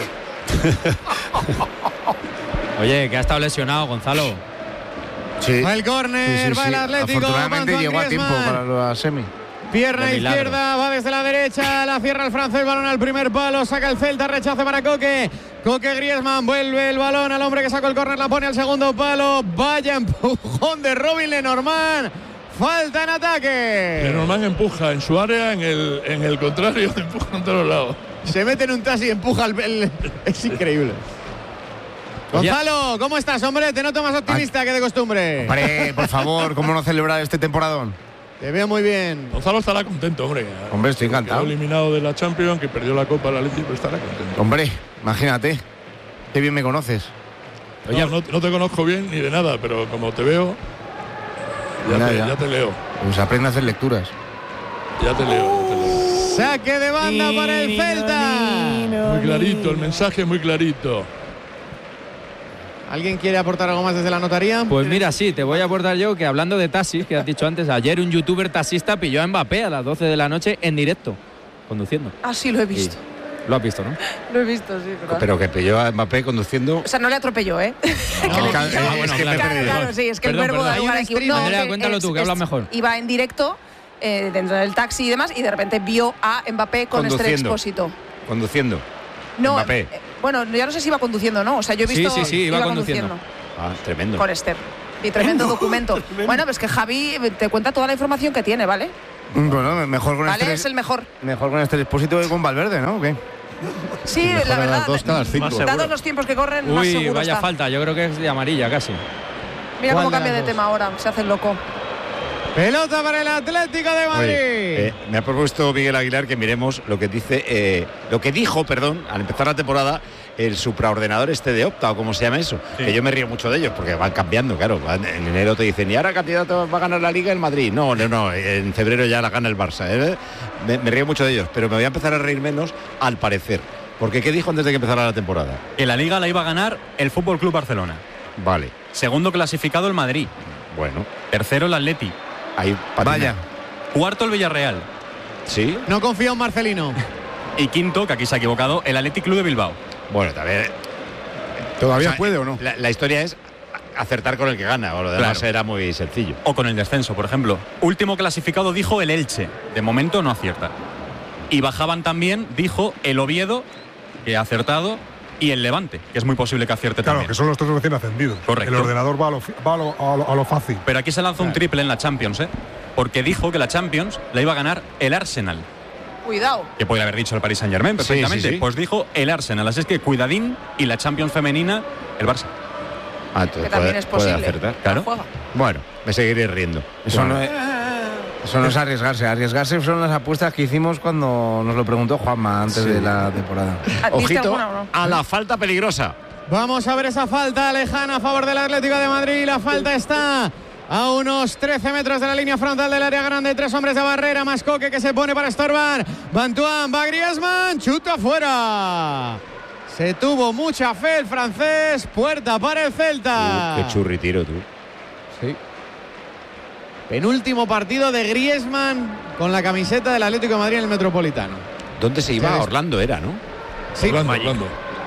Oye, que ha estado lesionado, Gonzalo. Sí. Va el córner, va el Atlético. Afortunadamente llegó a tiempo para la semi. Pierna izquierda, va desde la derecha, la cierra el francés, balón al primer palo, saca el Celta, rechace para Coque. Coque, Griezmann, vuelve el balón al hombre que sacó el córner, la pone al segundo palo. Vaya empujón de Robin Lenormand. Falta en ataque. Lenormand empuja en su área, en el contrario, empuja en todos lados. Se mete en un taxi y empuja es increíble. Gonzalo, ¿cómo estás, hombre? Te noto más optimista que de costumbre. Hombre, por favor, ¿cómo no celebrar este temporadón? Te veo muy bien. Gonzalo estará contento, hombre. Hombre, estoy encantado. Quedó eliminado de la Champions, que perdió la Copa, la Atlético, pero estará contento. Hombre, imagínate. Qué bien me conoces. No te conozco bien ni de nada, pero como te veo, ya te leo. Pues aprende a hacer lecturas. Ya te leo. Saque de banda para el Celta. Muy clarito, el mensaje es muy clarito. ¿Alguien quiere aportar algo más desde la notaría? Pues mira, sí, te voy a aportar yo que hablando de taxis, que has dicho antes, ayer un youtuber taxista pilló a Mbappé a las 12 de la noche en directo, conduciendo. Así lo he visto. Lo has visto, ¿no? Lo he visto, sí. ¿verdad? Pero que pilló a Mbappé conduciendo. O sea, no le atropelló, ¿eh? Claro, sí, es que el verbo da lugar aquí. Andrea, cuéntalo tú, que hablas mejor. Iba en directo dentro del taxi y demás, y de repente vio a Mbappé con Esther Expósito. Conduciendo. No, Mbappé. Bueno, ya no sé si iba conduciendo o no. O sea, yo he visto. Sí, iba conduciendo. Ah, tremendo. Con Esther. Y tremendo documento. Bueno, pues que Javi te cuenta toda la información que tiene, ¿vale? Bueno, mejor con Esther. Es el mejor. Mejor con Esther Expósito que con Valverde, ¿no? ¿O qué? Sí, la verdad. Dados dados los tiempos que corren, más seguro Uy, vaya está. falta. Yo creo que es de amarilla casi. Mira cómo cambia de tema ahora. Se hace el loco. Pelota para el Atlético de Madrid. Oye, me ha propuesto Miguel Aguilar que miremos lo que dijo, al empezar la temporada, el supraordenador de Opta, o como se llama eso. Sí. Que yo me río mucho de ellos porque van cambiando, claro. En enero te dicen, y ahora candidato va a ganar la Liga el Madrid. No, en febrero ya la gana el Barça. Me río mucho de ellos, pero me voy a empezar a reír menos al parecer. Porque ¿qué dijo antes de que empezara la temporada? Que la Liga la iba a ganar el Fútbol Club Barcelona. Vale. Segundo clasificado el Madrid. Bueno. Tercero el Atleti. Ahí vaya. Cuarto el Villarreal. Sí. No confío en Marcelino. Y quinto, que aquí se ha equivocado, el Athletic Club de Bilbao. Bueno, también. ¿Todavía puede o no? La historia es acertar con el que gana, o lo demás era muy sencillo. O con el descenso, por ejemplo. Último clasificado dijo el Elche. De momento no acierta. Y bajaban también, dijo el Oviedo, que ha acertado, y el Levante, que es muy posible que acierte también. Claro, que son los tres recién ascendidos. Correcto. El ordenador va a lo fácil. Pero aquí se lanzó un triple en la Champions, porque dijo que la Champions la iba a ganar el Arsenal. Cuidado. Que podría haber dicho el Paris Saint-Germain perfectamente. Sí. Pues dijo el Arsenal. Así es que cuidadín, y la Champions femenina, el Barça. Que también es posible. Puede acertar. Claro. Bueno, me seguiré riendo. Eso no es arriesgarse. Arriesgarse son las apuestas que hicimos cuando nos lo preguntó Juanma antes de la temporada. Ojito a la falta peligrosa. Vamos a ver esa falta lejana a favor del Atlético de Madrid. La falta está a unos 13 metros de la línea frontal del área grande. 3 hombres de barrera, más Coque que se pone para estorbar. Bantuán, va Griezmann, chuta fuera. Se tuvo mucha fe el francés. Puerta para el Celta. Qué churri tiro, tú. Sí. Penúltimo partido de Griezmann con la camiseta del Atlético de Madrid en el Metropolitano. ¿Dónde se iba? Orlando era, ¿no? Sí, Orlando.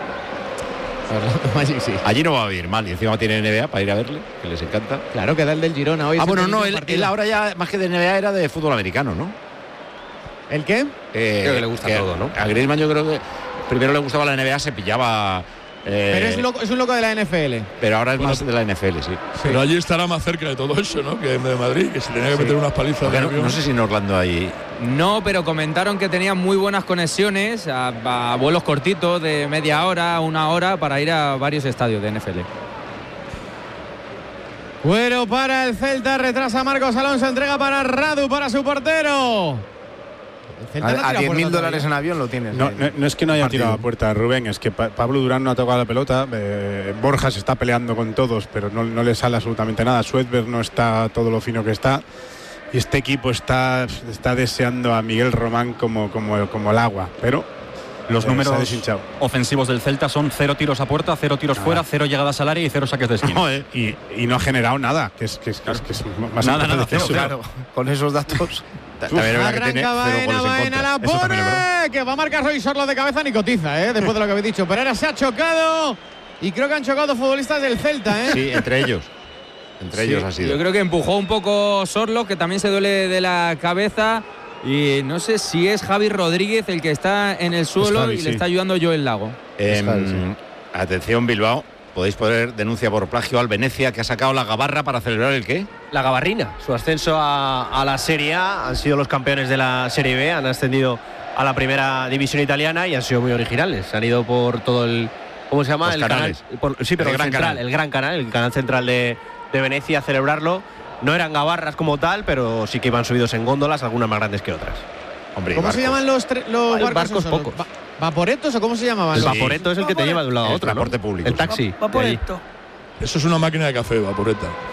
Magic, sí. Allí no va a ir mal, y encima tiene NBA para ir a verle, que les encanta. Claro, que da el del Girona hoy. Bueno, no, él ahora ya más que de NBA era de fútbol americano, ¿no? ¿El qué? Creo que le gusta todo, ¿no? A Griezmann yo creo que primero le gustaba la NBA, se pillaba. Pero es un loco de la NFL. Pero ahora es más de la NFL, sí. Pero allí estará más cerca de todo eso, ¿no? Que de Madrid, que se tenía que meter unas palizas de avión. No sé si en Orlando hay. No, pero comentaron que tenían muy buenas conexiones a vuelos cortitos de media hora, 1 hora, para ir a varios estadios de NFL. Cuero para el Celta, retrasa Marcos Alonso, entrega para Radu, para su portero. A $10.000 en avión lo tienes. No es que no haya tirado a puerta, Rubén, es que Pablo Durán no ha tocado la pelota. Borja se está peleando con todos, pero no le sale absolutamente nada. Suedberg no está todo lo fino que está. Y este equipo está deseando a Miguel Román como el agua, pero los números ofensivos del Celta son 0 tiros a puerta, 0 tiros fuera, 0 llegadas al área y 0 saques de esquina. Y no ha generado nada, que es más nada, eso. Claro, con esos datos. Arranca Baena, la pone, que va a marcar hoy Sorlo de cabeza ni cotiza, después de lo que habéis dicho. Pero ahora se ha chocado y creo que han chocado futbolistas del Celta, Sí, entre ellos. Entre ellos ha sido. Yo creo que empujó un poco Sorlo, que también se duele de la cabeza. Y no sé si es Javi Rodríguez el que está en el suelo Javi, y le está ayudando Joel Lago. Atención, Bilbao. Podéis poner denuncia por plagio al Venecia, que ha sacado la gabarra para celebrar el ¿qué? La gabarrina. Su ascenso a la Serie A. Han sido los campeones de la Serie B. Han ascendido a la primera división italiana y han sido muy originales. Han ido por todo el... ¿Cómo se llama? Los canales. Sí, pero el gran canal, el canal central de Venecia a celebrarlo. No eran gabarras como tal, pero sí que iban subidos en góndolas, algunas más grandes que otras. Hombre, ¿cómo se llaman los barcos pocos? ¿Vaporetos o cómo se llamaban? El vaporeto es el que te lleva de un lado a otro, transporte público. El taxi. Vaporeto. Eso es una máquina de café, vaporeta.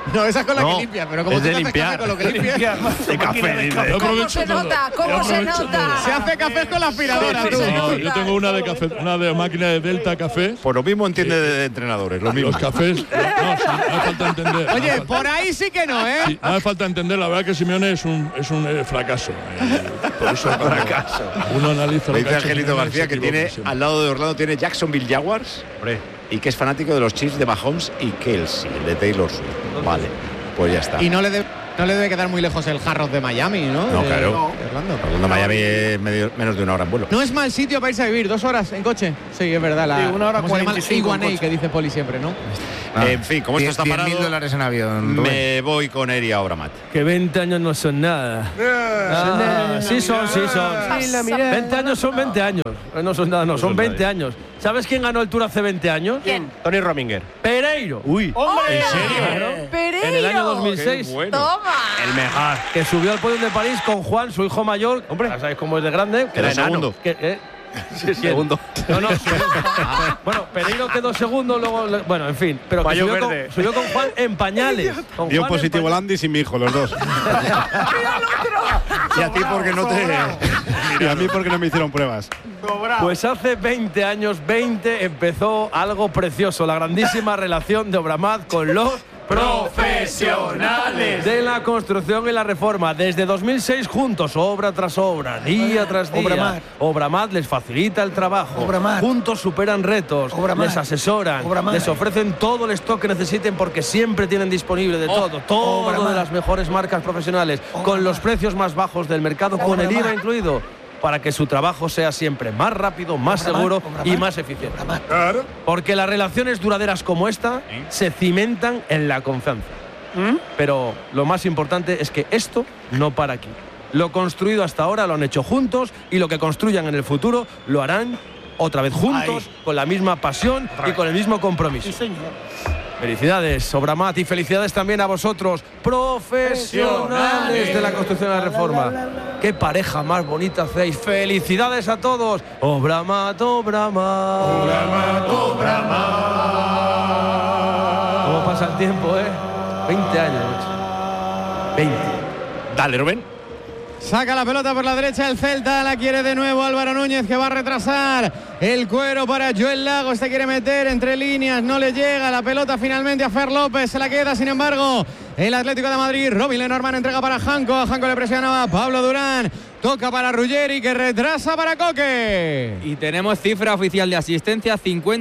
No, esa es con la No, que limpia, pero como es tú de te haces limpiar. café con lo que limpia. De café, dice. ¿Cómo se nota? ¿Cómo se nota? Se hace café con la aspiradora, tú. No, yo tengo una de café, una de máquina de Delta Café. Por lo mismo entiende de entrenadores, lo mismo. Los cafés, no hace falta entender. Oye, por ahí sí que no, ¿eh? Sí, no hace falta entender, la verdad que Simeone es un fracaso. Por eso Fracaso. uno analiza lo Me que dice ha hecho Angelito Simeone, García se que equivoca tiene siempre. al lado de Orlando tiene Jacksonville Jaguars y que es fanático de los Chiefs de Mahomes y Kelsey, el de Taylor Swift. Vale, pues ya está. Y no le debe quedar muy lejos el Hard Rock de Miami, ¿no? No, claro. De Orlando. Orlando, Miami es menos de una hora en vuelo. No es mal sitio para irse a vivir, 2 horas en coche. Sí, es verdad. Sí, 1 hora ¿cómo se llama? 45 en A1A coche. que dice Poli siempre, ¿no? En fin, como esto está parado, $10.000 en avión. Rubén. me voy con Eri ahora, Matt. Que 20 años no son nada. Sí son. 20 años son 20 años. No son nada, no, son 20 años. ¿Sabes quién ganó el Tour hace 20 años? ¿Quién? Tony Rominger. Pereiro. Uy. ¡Hombre! Claro. ¡Pereiro! En el año 2006. ¡Toma! El mejor. Que subió al podio de París con Juan, su hijo mayor. Hombre, ya sabéis cómo es de grande. Quedó Era enano. segundo. Segundo. No, bueno, Pereiro quedó segundo, luego. Bueno, en fin. Pero que Mayo subió verde. subió con Juan en pañales. Con Dio Juan en positivo pañales. Landis y mi hijo, los dos. Y a ti porque no te... Y a mí porque no me hicieron pruebas. Pues hace 20 años, 20, empezó algo precioso, la grandísima relación de Obramat con los profesionales de la construcción y la reforma. Desde 2006 juntos, obra tras obra, día tras día. Obramat les facilita el trabajo. Juntos superan retos, les asesoran, les ofrecen todo el stock que necesiten porque siempre tienen disponible de todo de las mejores marcas profesionales, con los precios más bajos del mercado, con el IVA incluido, para que su trabajo sea siempre más rápido, más seguro y más eficiente. Porque las relaciones duraderas como esta se cimentan en la confianza. Pero lo más importante es que esto no para aquí. Lo construido hasta ahora lo han hecho juntos y lo que construyan en el futuro lo harán otra vez juntos, con la misma pasión y con el mismo compromiso. Felicidades, Obramat, y felicidades también a vosotros, profesionales de la construcción y la reforma. Qué pareja más bonita hacéis. Felicidades a todos. Obramat, Obramat. Obramat, Obramat. ¿Cómo pasa el tiempo, 20 años, macho. 20. Dale, Rubén. Saca la pelota por la derecha el Celta, la quiere de nuevo Álvaro Núñez, que va a retrasar el cuero para Joel Lagos, se quiere meter entre líneas, no le llega la pelota finalmente a Fer López, se la queda sin embargo el Atlético de Madrid. Robin Lenormand entrega para Janko, a Janko le presionaba Pablo Durán, toca para Ruggeri, que retrasa para Coque. Y tenemos cifra oficial de asistencia,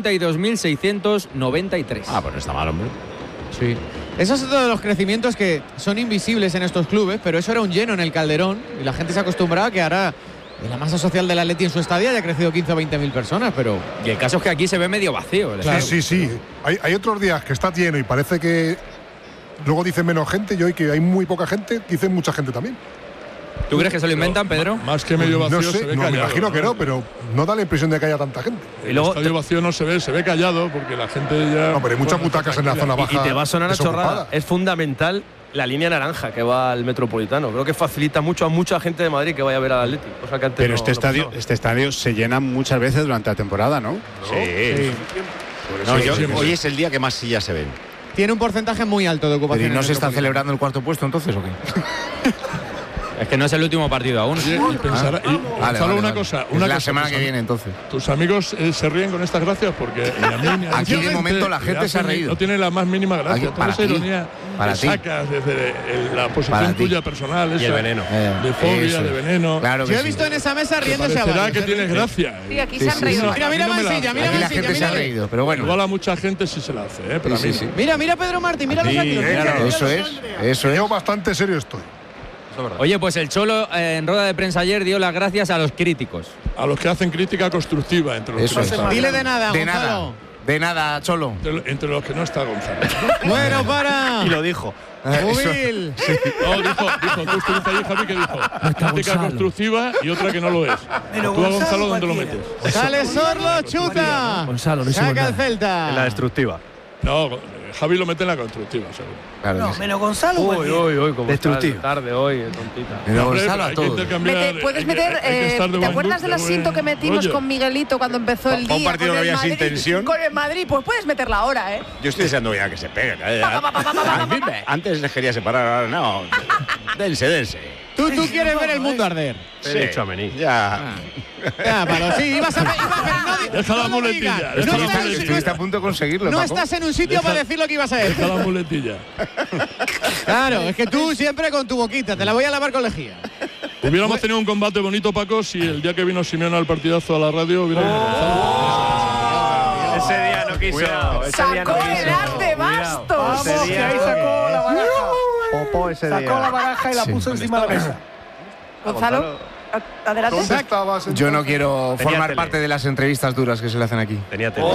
52.693. Ah, pues no está mal, hombre. Sí. Esos son todos los crecimientos que son invisibles en estos clubes, pero eso era un lleno en el Calderón y la gente se acostumbraba a que ahora en la masa social del Atleti en su estadio haya crecido 15 o 20.000 personas, pero... Y el caso es que aquí se ve medio vacío. Claro. Sí. Hay otros días que está lleno y parece que luego dicen menos gente y hoy que hay muy poca gente, dicen mucha gente también. ¿Tú crees que se lo inventan, Pedro? Más que medio vacío, No sé, se ve me callado. imagino que no, pero no da la impresión de que haya tanta gente. El estadio vacío no se ve callado porque la gente ya... No, pero hay muchas butacas en la zona baja. Y te va a sonar a desocupada. chorrada. Es fundamental la línea naranja que va al Metropolitano. Creo que facilita mucho a mucha gente de Madrid que vaya a ver al Atlético. Cosa que antes Pero no- este no estadio, pasaba. este estadio se llena muchas veces durante la temporada, ¿no? Sí. No, hoy es el día que más sillas se ven. Tiene un porcentaje muy alto de ocupación. ¿Pero y no en se está Metropolitano. celebrando el cuarto puesto entonces o qué? Es que no es el último partido aún. Oye, y pensará, Gonzalo, una cosa. Es la semana que viene entonces. ¿Tus amigos se ríen con estas gracias? Porque ni a mí, ni a Aquí mucha de momento la gente se ha reído. No tiene la más mínima gracia. Aquí, Toda para esa ti, ironía para que ti. sacas desde la Para posición ti. tuya personal. Y el esa, veneno. De fobia, Eso. de veneno. Claro que Yo he sí. visto en esa mesa riéndose a Parecerá varios. que tienes gracia. Sí, aquí se han reído. Mira, A mí no me la Mansilla, hace. mira Aquí la Mansilla, gente se ha mira. reído, pero bueno. Igual a mucha gente sí se la hace, pero a mí no. Mira Pedro Martín, mira los ángulos. Eso es, eso es. Yo bastante serio estoy. Oye, pues el Cholo en rueda de prensa ayer dio las gracias a los críticos. A los que hacen crítica constructiva, entre los Eso que es. no está. Dile de nada, De Gonzalo. nada, de nada, Cholo. Entre los que no está Gonzalo. Bueno, para. Y lo dijo. Jubil. No, dijo, tú estuviste allí, Javi, que dijo crítica constructiva y otra que no lo es. Tú a Gonzalo, ¿dónde lo metes? Sale Sorlo, chuta. Gonzalo, no hicimos Saca el nada. Celta. En la destructiva. No, Javi lo mete en la constructiva, seguro. Claro No, menos Gonzalo. Uy, como Destructivo. está tarde hoy, tontita. Pero Hombre, Gonzalo a hay que todo. intercambiar, Puedes hay que meter, estar de ¿te buen acuerdas del de buen asiento que metimos rollo. con Miguelito cuando empezó el Pa' un día? partido con que el había sin Madrid? tensión. Con el Madrid, pues puedes meterla ahora, ¿eh? Yo estoy deseando ya que se peguen. Antes les quería separar, ahora no. Dense. Tú quieres ver el mundo arder. Sí, ya. Ya, Pablo, sí, ibas a Deja la muletilla. Deja la muletilla. Estuviste a punto de conseguirlo, No Paco. estás en un sitio para decir lo que ibas a decir. Deja la muletilla. Claro, es que tú siempre con tu boquita, te la voy a lavar con lejía. Hubiéramos tenido un combate bonito, Paco, si el día que vino Simeone al partidazo a la radio hubiera Gonzalo. Ese día no quiso. Ese día no ¡Sacó el quiso. as de bastos! Ese día ahí sacó la baraja. Popó ese día. Sacó la baraja y la puso encima de la mesa. Gonzalo, adelante. ¿Dónde estabas entonces? Yo no quiero Tenía formar tele. parte de las entrevistas duras que se le hacen aquí. Tenía tele.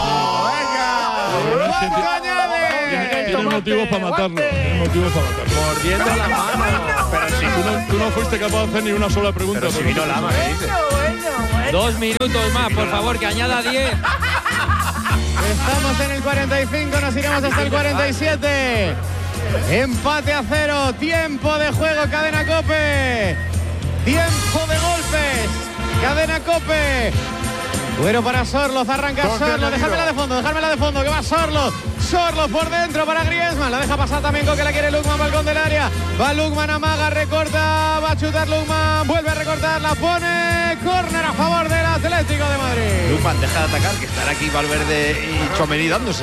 Tienes motivos para matarlo. Tienes motivos para matarlo. Mordiendo la mano. Pero si tú no fuiste capaz de hacer ni una sola pregunta. Pero si vino Lama, ¿qué dices? 2 minutos más, por favor, que añada 10. Estamos en el 45, nos iremos hasta el 47. Empate a 0, tiempo de juego, Cadena COPE. Tiempo de golpes, Cadena COPE. Bueno para Sorloz, arranca Sorloz, dejármela de fondo, que va Sorloz. Sorloz por dentro para Griezmann, la deja pasar también Coque, la quiere Lukman, balcón del área. Va Lukman, amaga, recorta, va a chutar Lukman, vuelve a recortar, la pone. Córner a favor del Atlético de Madrid. Lukman, deja de atacar, que estará aquí Valverde y Tchouaméni dándose.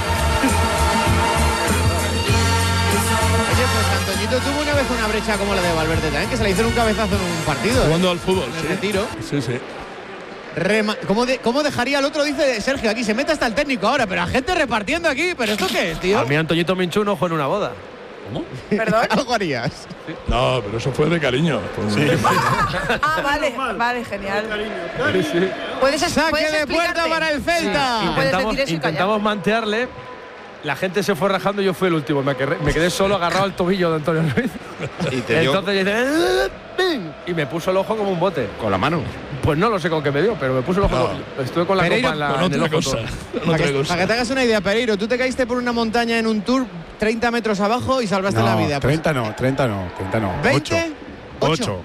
Oye, pues Antoñito tuvo una vez una brecha como la de Valverde también, que se le hizo un cabezazo en un partido. Jugando al fútbol, En el sí. retiro. Sí, sí. ¿Cómo dejaría el otro? Dice Sergio, aquí se mete hasta el técnico ahora, pero la gente repartiendo aquí. ¿Pero esto qué es, tío? A mí Antoñito me hinchó un ojo en una boda. ¿Cómo? ¿Perdón? Algo harías. No, pero eso fue de cariño. Ah, vale, genial. Puedes Saque de puerta para el Celta. Intentamos mantearle. La gente se fue rajando y yo fui el último. Me quedé solo agarrado al tobillo de Antonio Ruiz. Y te dio Entonces dice, y me puso el ojo como un bote. con la mano. Pues no lo sé con qué me dio, pero me puso el ojo. Estuve con la Pereiro, copa en, con en el otra ojo cosa. todo. Con otra cosa. Para que te hagas una idea, Pereiro, tú te caíste por una montaña en un tour 30 metros abajo y salvaste la vida. Pues, 30 no. 20, 8.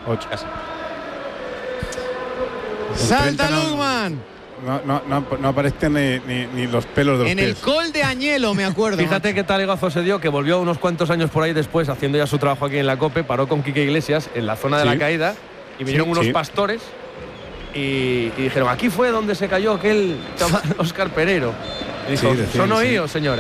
salta 30 no. Lukman. No aparecen ni los pelos de los En pies. el col de Añelo, me acuerdo. Fíjate qué talegazo se dio, que volvió unos cuantos años por ahí después, haciendo ya su trabajo aquí en la COPE, paró con Quique Iglesias en la zona de la caída y vinieron unos pastores y dijeron, aquí fue donde se cayó aquel chaval Óscar Pereiro. Y dijo, ¿son oídos, señora?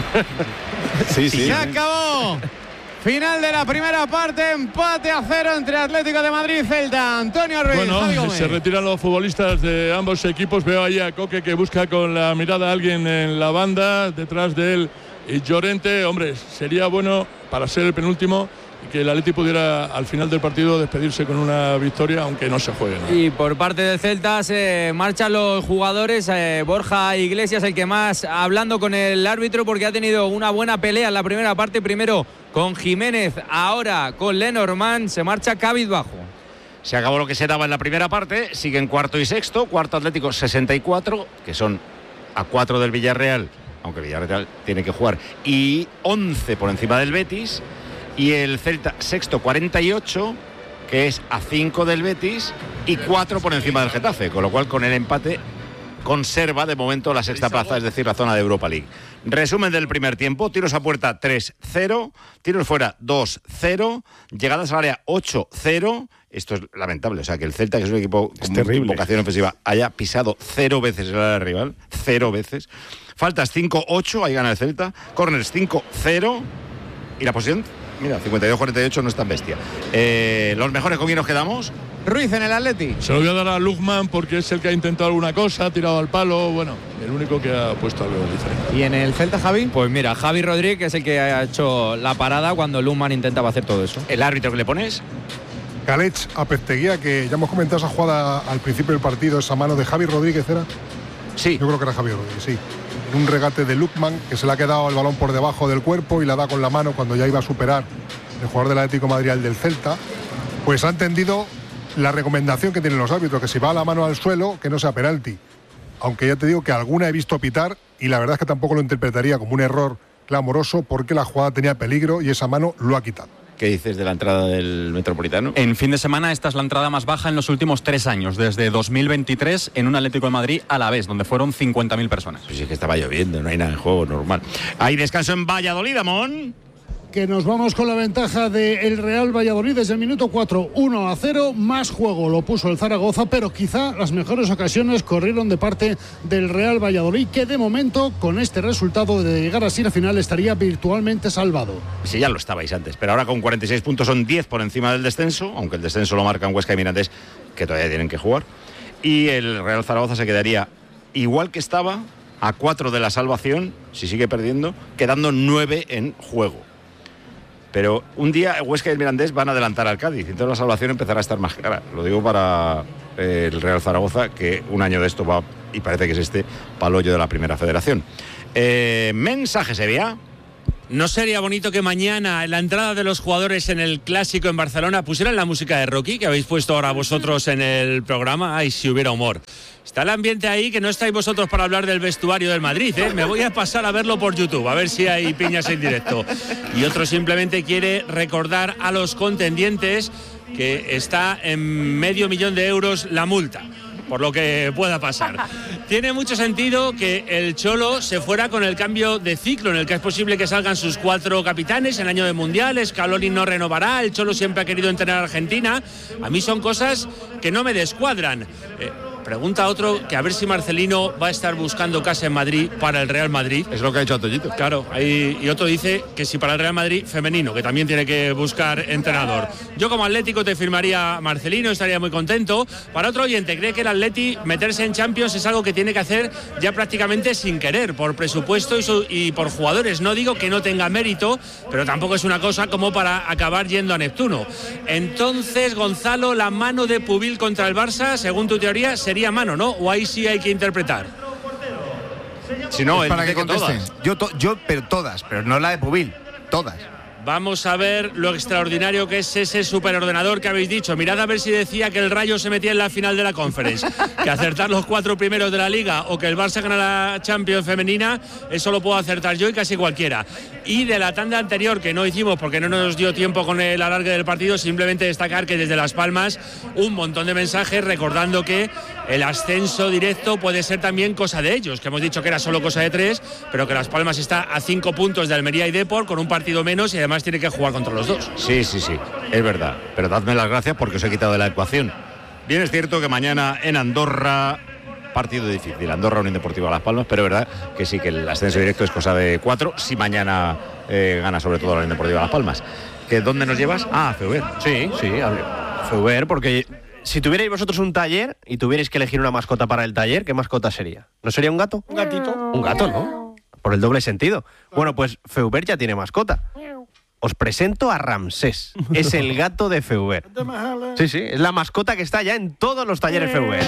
Se acabó. Final de la primera parte, empate a 0 entre Atlético de Madrid y Celta. Antonio Ruiz, Javi Bueno, Gómez. se retiran los futbolistas de ambos equipos. Veo ahí a Coque que busca con la mirada a alguien en la banda, detrás de él y Llorente. Hombre, sería bueno para ser el penúltimo y que el Atleti pudiera al final del partido despedirse con una victoria, aunque no se juegue, ¿no? Y por parte del Celta se marchan los jugadores. Borja Iglesias, el que más hablando con el árbitro, porque ha tenido una buena pelea en la primera parte. Primero con Jiménez, ahora con Lenormand. Se marcha cabizbajo. Se acabó lo que se daba en la primera parte. Siguen cuarto y sexto. Cuarto Atlético 64, que son a 4 del Villarreal, aunque el Villarreal tiene que jugar, y 11 por encima del Betis. Y el Celta sexto 48, que es a 5 del Betis y 4 por encima del Getafe, con lo cual con el empate conserva de momento la sexta plaza, es decir, la zona de Europa League. Resumen del primer tiempo: tiros a puerta 3-0, tiros fuera 2-0, llegadas al área 8-0. Esto es lamentable, o sea, que el Celta, que es un equipo con vocación ofensiva, haya pisado 0 veces el área rival, 0 veces. Faltas 5-8, ahí gana el Celta. Corners 5-0 y la posición, mira, 52-48, no es tan bestia. Los mejores, ¿con quién nos quedamos? Ruiz en el Atleti. Se lo voy a dar a Lukman porque es el que ha intentado alguna cosa, ha tirado al palo, bueno, el único que ha puesto algo diferente. ¿Y en el Celta, Javi? Pues mira, Javi Rodríguez, que es el que ha hecho la parada cuando Lukman intentaba hacer todo eso. ¿El árbitro que le pones? Galech Apesteguía, que ya hemos comentado esa jugada al principio del partido, esa mano de Javi Rodríguez, ¿era? Sí. Yo creo que era Javi Rodríguez, sí. En un regate de Lukman, que se le ha quedado el balón por debajo del cuerpo y la da con la mano cuando ya iba a superar el jugador del Atlético de Madrid al del Celta, pues ha entendido la recomendación que tienen los árbitros, que si va la mano al suelo, que no sea penalti. aunque ya te digo que alguna he visto pitar y la verdad es que tampoco lo interpretaría como un error clamoroso porque la jugada tenía peligro y esa mano lo ha quitado. ¿Qué dices de la entrada del Metropolitano? En fin de semana esta es la entrada más baja en los últimos 3 años, desde 2023 en un Atlético de Madrid a la vez, donde fueron 50.000 personas. Pues es que estaba lloviendo, no hay nada en juego, normal. Hay descanso en Valladolid, Amón. Que nos vamos con la ventaja del Real Valladolid desde el minuto 4, 1-0, más juego lo puso el Zaragoza, pero quizá las mejores ocasiones corrieron de parte del Real Valladolid, que de momento, con este resultado de llegar así a la final, estaría virtualmente salvado. Sí, ya lo estabais antes, pero ahora con 46 puntos son 10 por encima del descenso, aunque el descenso lo marcan Huesca y Mirandés, que todavía tienen que jugar, y el Real Zaragoza se quedaría igual que estaba, a 4 de la salvación, si sigue perdiendo, quedando 9 en juego. Pero un día Huesca y el Mirandés van a adelantar al Cádiz, entonces la salvación empezará a estar más clara. Lo digo para el Real Zaragoza, que un año de esto va, y parece que es pa'l hoyo de la Primera Federación. Mensaje, Sevilla. ¿No sería bonito que mañana, en la entrada de los jugadores en el Clásico en Barcelona, pusieran la música de Rocky, que habéis puesto ahora vosotros en el programa? Ay, si hubiera humor. Está el ambiente ahí, que no estáis vosotros para hablar del vestuario del Madrid, ¿eh? Me voy a pasar a verlo por YouTube, a ver si hay piñas en directo. Y otro simplemente quiere recordar a los contendientes que está en $500,000 euros la multa, por lo que pueda pasar. Tiene mucho sentido que el Cholo se fuera con el cambio de ciclo, en el que es posible que salgan sus 4 capitanes en año de Mundial. Scaloni no renovará, el Cholo siempre ha querido entrenar a Argentina. A mí son cosas que no me descuadran. Pregunta a otro que a ver si Marcelino va a estar buscando casa en Madrid para el Real Madrid. Es lo que ha hecho Antoñito. Claro, y otro dice que si para el Real Madrid femenino, que también tiene que buscar entrenador. Yo como Atlético te firmaría Marcelino, estaría muy contento. Para otro oyente, cree que el Atleti meterse en Champions es algo que tiene que hacer ya prácticamente sin querer, por presupuesto y por jugadores. No digo que no tenga mérito, pero tampoco es una cosa como para acabar yendo a Neptuno. Entonces, Gonzalo, la mano de Pubil contra el Barça, según tu teoría, sería mano, ¿no? O ahí sí hay que interpretar. Si no, para que conteste. Yo, pero todas, pero no la de Pubil, todas. Vamos a ver lo extraordinario que es ese superordenador que habéis dicho. Mirad a ver si decía que el Rayo se metía en la final de la Conference. Que acertar los 4 primeros de la Liga o que el Barça gana la Champions femenina, eso lo puedo acertar yo y casi cualquiera. Y de la tanda anterior, que no hicimos porque no nos dio tiempo con el alargue del partido, simplemente destacar que desde Las Palmas un montón de mensajes recordando que el ascenso directo puede ser también cosa de ellos, que hemos dicho que era solo cosa de 3, pero que Las Palmas está a 5 puntos de Almería y Depor con un partido menos y además tiene que jugar contra los 2. Sí, es verdad, pero dadme las gracias porque os he quitado de la ecuación. Bien, es cierto que mañana en Andorra, partido difícil, Andorra Unión Deportiva Las Palmas, pero es verdad que sí, que el ascenso directo es cosa de 4, si mañana gana sobre todo la Unión Deportiva Las Palmas. ¿Que dónde nos llevas? Ah, a Feuber. Sí, Feuber, porque si tuvierais vosotros un taller y tuvierais que elegir una mascota para el taller, ¿qué mascota sería? ¿No sería un gato? Un gatito. Un gato, ¿no? Por el doble sentido. Bueno, pues Feuber ya tiene mascota. Os presento a Ramsés. Es el gato de Feuber. Sí, es la mascota que está ya en todos los talleres Feuber.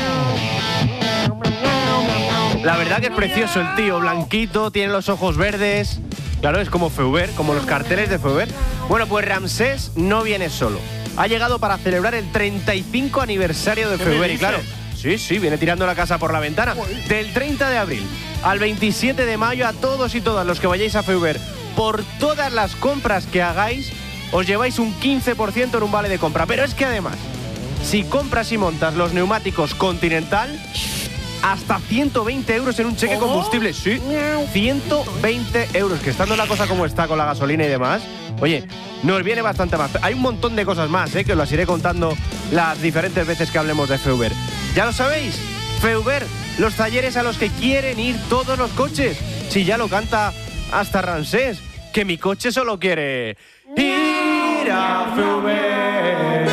La verdad que es precioso el tío, blanquito, tiene los ojos verdes. Claro, es como Feuber, como los carteles de Feuber. Bueno, pues Ramsés no viene solo. Ha llegado para celebrar el 35 aniversario de Feuber. Y claro, sí, viene tirando la casa por la ventana. Del 30 de abril al 27 de mayo, a todos y todas los que vayáis a Feuber, por todas las compras que hagáis, os lleváis un 15% en un vale de compra. Pero es que además, si compras y montas los neumáticos Continental, hasta 120 euros en un cheque combustible. Sí, 120 euros, que estando la cosa como está con la gasolina y demás, oye, nos viene bastante más. Hay un montón de cosas más, que os las iré contando las diferentes veces que hablemos de Feuber. Ya lo sabéis, Feuber, los talleres a los que quieren ir todos los coches. Si ya lo canta hasta Ramsés, que mi coche solo quiere ir a Feuber.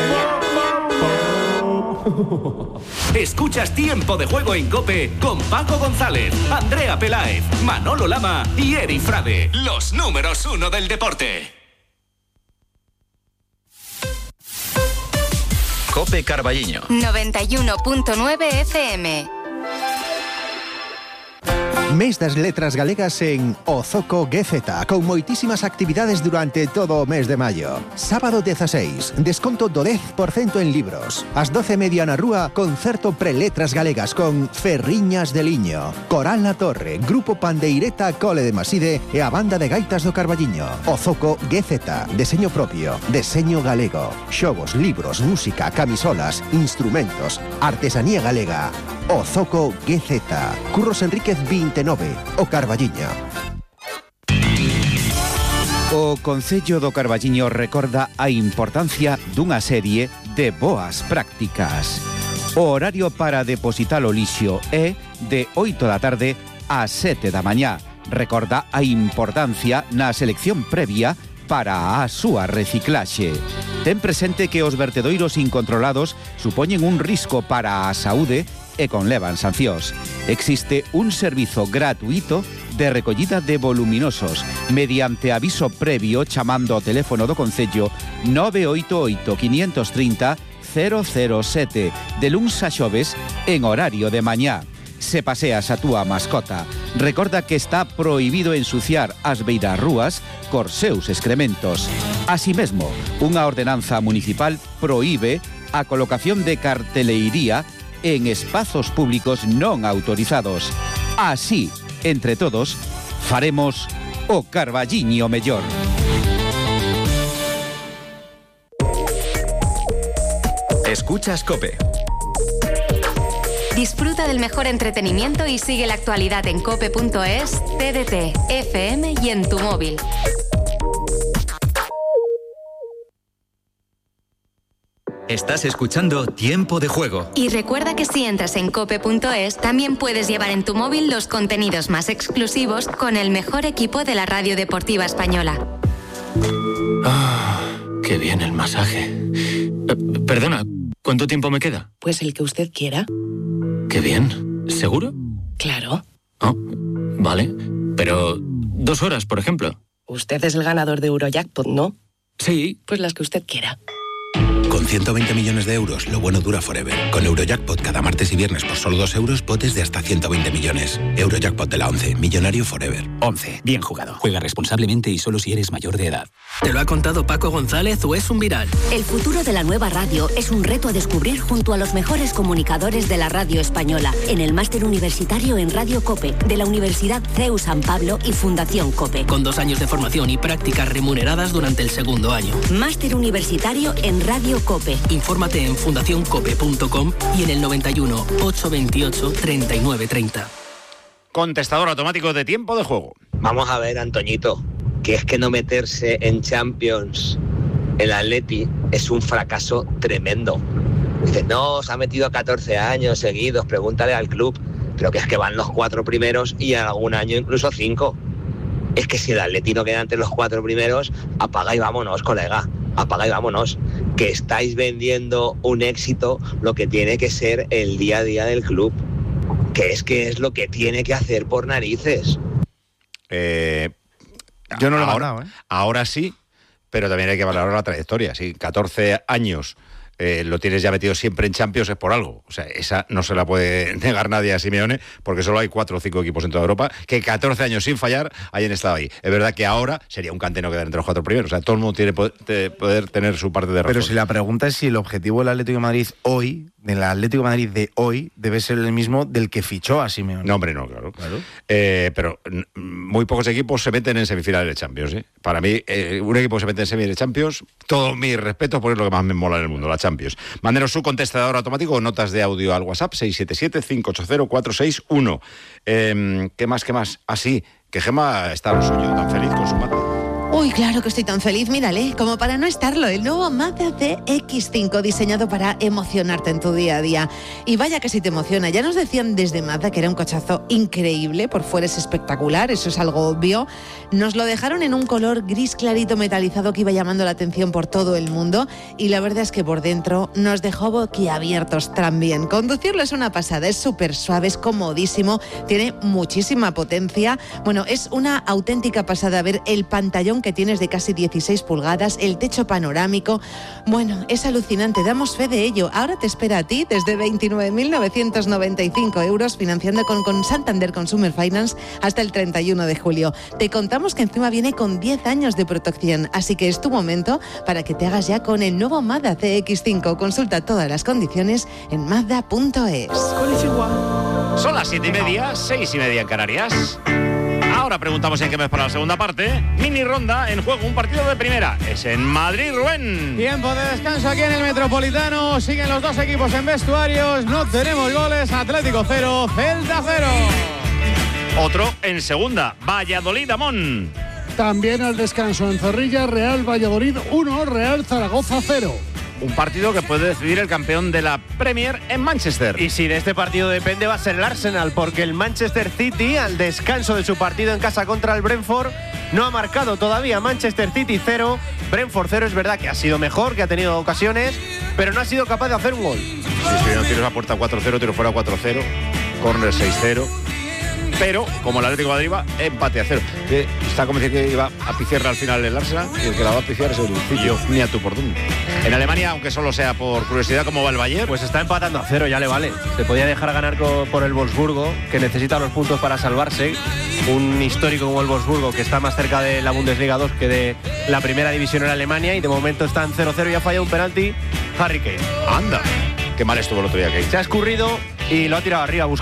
Escuchas Tiempo de Juego en COPE con Paco González, Andrea Peláez, Manolo Lama y Eri Frade, los números 1 del deporte. COPE Carballiño 91.9 FM. Mes das letras galegas en Ozoco GZ, con moitísimas actividades durante todo o mes de maio. Sábado 16, desconto do 10% en libros. Ás 12:30 na rúa, concerto pre-letras galegas con Ferriñas de Liño, Coral na Torre, Grupo Pandeireta Cole de Maside e a Banda de Gaitas do Carballiño. Ozoco GZ, deseño propio, deseño galego, xogos, libros, música, camisolas, instrumentos, artesanía galega. Ozoco GZ, Curros Enríquez 29, o Carballiño. O Concello do Carballiño recorda a importancia dunha serie de boas prácticas. O horario para depositar o lixo é de 8 da tarde a 7 da mañá. Recorda a importancia na selección previa para a súa reciclaxe. Ten presente que os vertedoiros incontrolados supoñen un risco para a saúde e conlevan sancións. Existe un servizo gratuito de recollida de voluminosos mediante aviso previo chamando ao teléfono do Concello 988 530 007 de luns a xoves en horario de mañá. Se paseas a túa mascota, recorda que está prohibido ensuciar as beirarrúas cos seus excrementos. Así mesmo, unha ordenanza municipal prohíbe a colocación de carteleiría en espazos públicos non autorizados. Así, entre todos, faremos o Carballiño mellor. Escuchas COPE. Disfruta del mejor entretenimiento y sigue la actualidad en cope.es, TDT, FM y en tu móvil. Estás escuchando Tiempo de Juego. Y recuerda que si entras en cope.es, también puedes llevar en tu móvil los contenidos más exclusivos con el mejor equipo de la radio deportiva española. Ah, qué bien el masaje. Perdona, ¿cuánto tiempo me queda? Pues el que usted quiera. Qué bien. ¿Seguro? Claro. Oh, vale. Pero 2 horas, por ejemplo. Usted es el ganador de Eurojackpot, ¿no? Sí. Pues las que usted quiera. Con 120 millones de euros, lo bueno dura forever. Con Eurojackpot cada martes y viernes por solo 2 euros, potes de hasta 120 millones. Eurojackpot de la 11, millonario forever. 11, bien jugado. Juega responsablemente y solo si eres mayor de edad. ¿Te lo ha contado Paco González o es un viral? El futuro de la nueva radio es un reto a descubrir junto a los mejores comunicadores de la radio española, en el máster universitario en Radio COPE, de la Universidad CEU San Pablo y Fundación COPE. Con 2 años de formación y prácticas remuneradas durante el 2º año. Máster universitario en Radio COPE. Infórmate en fundacioncope.com y en el 91 828 3930. Contestador automático de Tiempo de Juego. Vamos a ver, Antoñito, que es que no meterse en Champions el Atleti es un fracaso tremendo. Dices, no, se ha metido 14 años seguidos, pregúntale al club, pero que es que van los 4 primeros y en algún año incluso 5. Es que si el Atleti no queda entre los 4 primeros, apaga y vámonos, colega, apaga y vámonos, que estáis vendiendo un éxito lo que tiene que ser el día a día del club, que es lo que tiene que hacer por narices. Yo no lo he mandado, ¿eh? Ahora sí, pero también hay que valorar la trayectoria. Si 14 años lo tienes ya metido siempre en Champions es por algo. O sea, esa no se la puede negar nadie a Simeone, porque solo hay 4 o 5 equipos en toda Europa que 14 años sin fallar hayan estado ahí. Es verdad que ahora sería un cante no quedar entre los 4 primeros. O sea, todo el mundo tiene poder tener su parte de razón. Pero si la pregunta es si el objetivo del Atlético de Madrid hoy, del Atlético de Madrid de hoy, debe ser el mismo del que fichó a Simeone. No, hombre, no, claro. Pero muy pocos equipos se meten en semifinales de Champions, ¿eh? Para mí, un equipo que se mete en semifinales de Champions, todo mi respeto, porque es lo que más me mola en el mundo, la Champions. Mándenos su contestador automático o notas de audio al WhatsApp 677-580-461. ¿Qué más? Así, que Gemma está lo suyo, tan feliz con su Mazda. Uy, claro que estoy tan feliz, mírale, como para no estarlo, el nuevo Mazda CX-5 diseñado para emocionarte en tu día a día. Y vaya que si te emociona, ya nos decían desde Mazda que era un cochazo increíble, por fuera es espectacular, eso es algo obvio. Nos lo dejaron en un color gris clarito metalizado que iba llamando la atención por todo el mundo y la verdad es que por dentro nos dejó boquiabiertos también. Conducirlo es una pasada, es súper suave, es comodísimo, tiene muchísima potencia. Bueno, es una auténtica pasada ver el pantallón que que tienes de casi 16 pulgadas, el techo panorámico. Bueno, es alucinante, damos fe de ello. Ahora te espera a ti desde 29.995 euros financiando con Santander Consumer Finance hasta el 31 de julio. Te contamos que encima viene con 10 años de protección, así que es tu momento para que te hagas ya con el nuevo Mazda CX-5. Consulta todas las condiciones en Mazda.es. Son las 7:30, 6:30 en Canarias. Ahora preguntamos en qué mes para la segunda parte. Mini ronda en juego, un partido de primera. Es en Madrid, Rubén. Tiempo de descanso aquí en el Metropolitano. Siguen los dos equipos en vestuarios. No tenemos goles. Atlético 0, Celta 0. Otro en segunda, Valladolid-Amón. También al descanso en Zorrilla, Real Valladolid 1, Real Zaragoza 0. Un partido que puede decidir el campeón de la Premier en Manchester. Y si de este partido depende va a ser el Arsenal, porque el Manchester City, al descanso de su partido en casa contra el Brentford, no ha marcado todavía. Manchester City 0, Brentford 0. Es verdad que ha sido mejor, que ha tenido ocasiones, pero no ha sido capaz de hacer un gol. Sí, tiros a puerta 4-0, tiro fuera 4-0, córner 6-0. Pero, como el Atlético de Madrid va, empate a 0. Está como decir que iba a piciarle al final el Arsenal y el que la va a piciar es el Dulcillo. Ni a tu por dónde. En Alemania, aunque solo sea por curiosidad, ¿cómo va el Bayern? Pues está empatando a 0, ya le vale. Se podía dejar ganar por el Wolfsburgo, que necesita los puntos para salvarse. Un histórico como el Wolfsburgo, que está más cerca de la Bundesliga 2 que de la primera división en Alemania, y de momento está en 0-0 y ha fallado un penalti Harry Kane. Anda, qué mal estuvo el otro día Kane. Se ha escurrido y lo ha tirado arriba.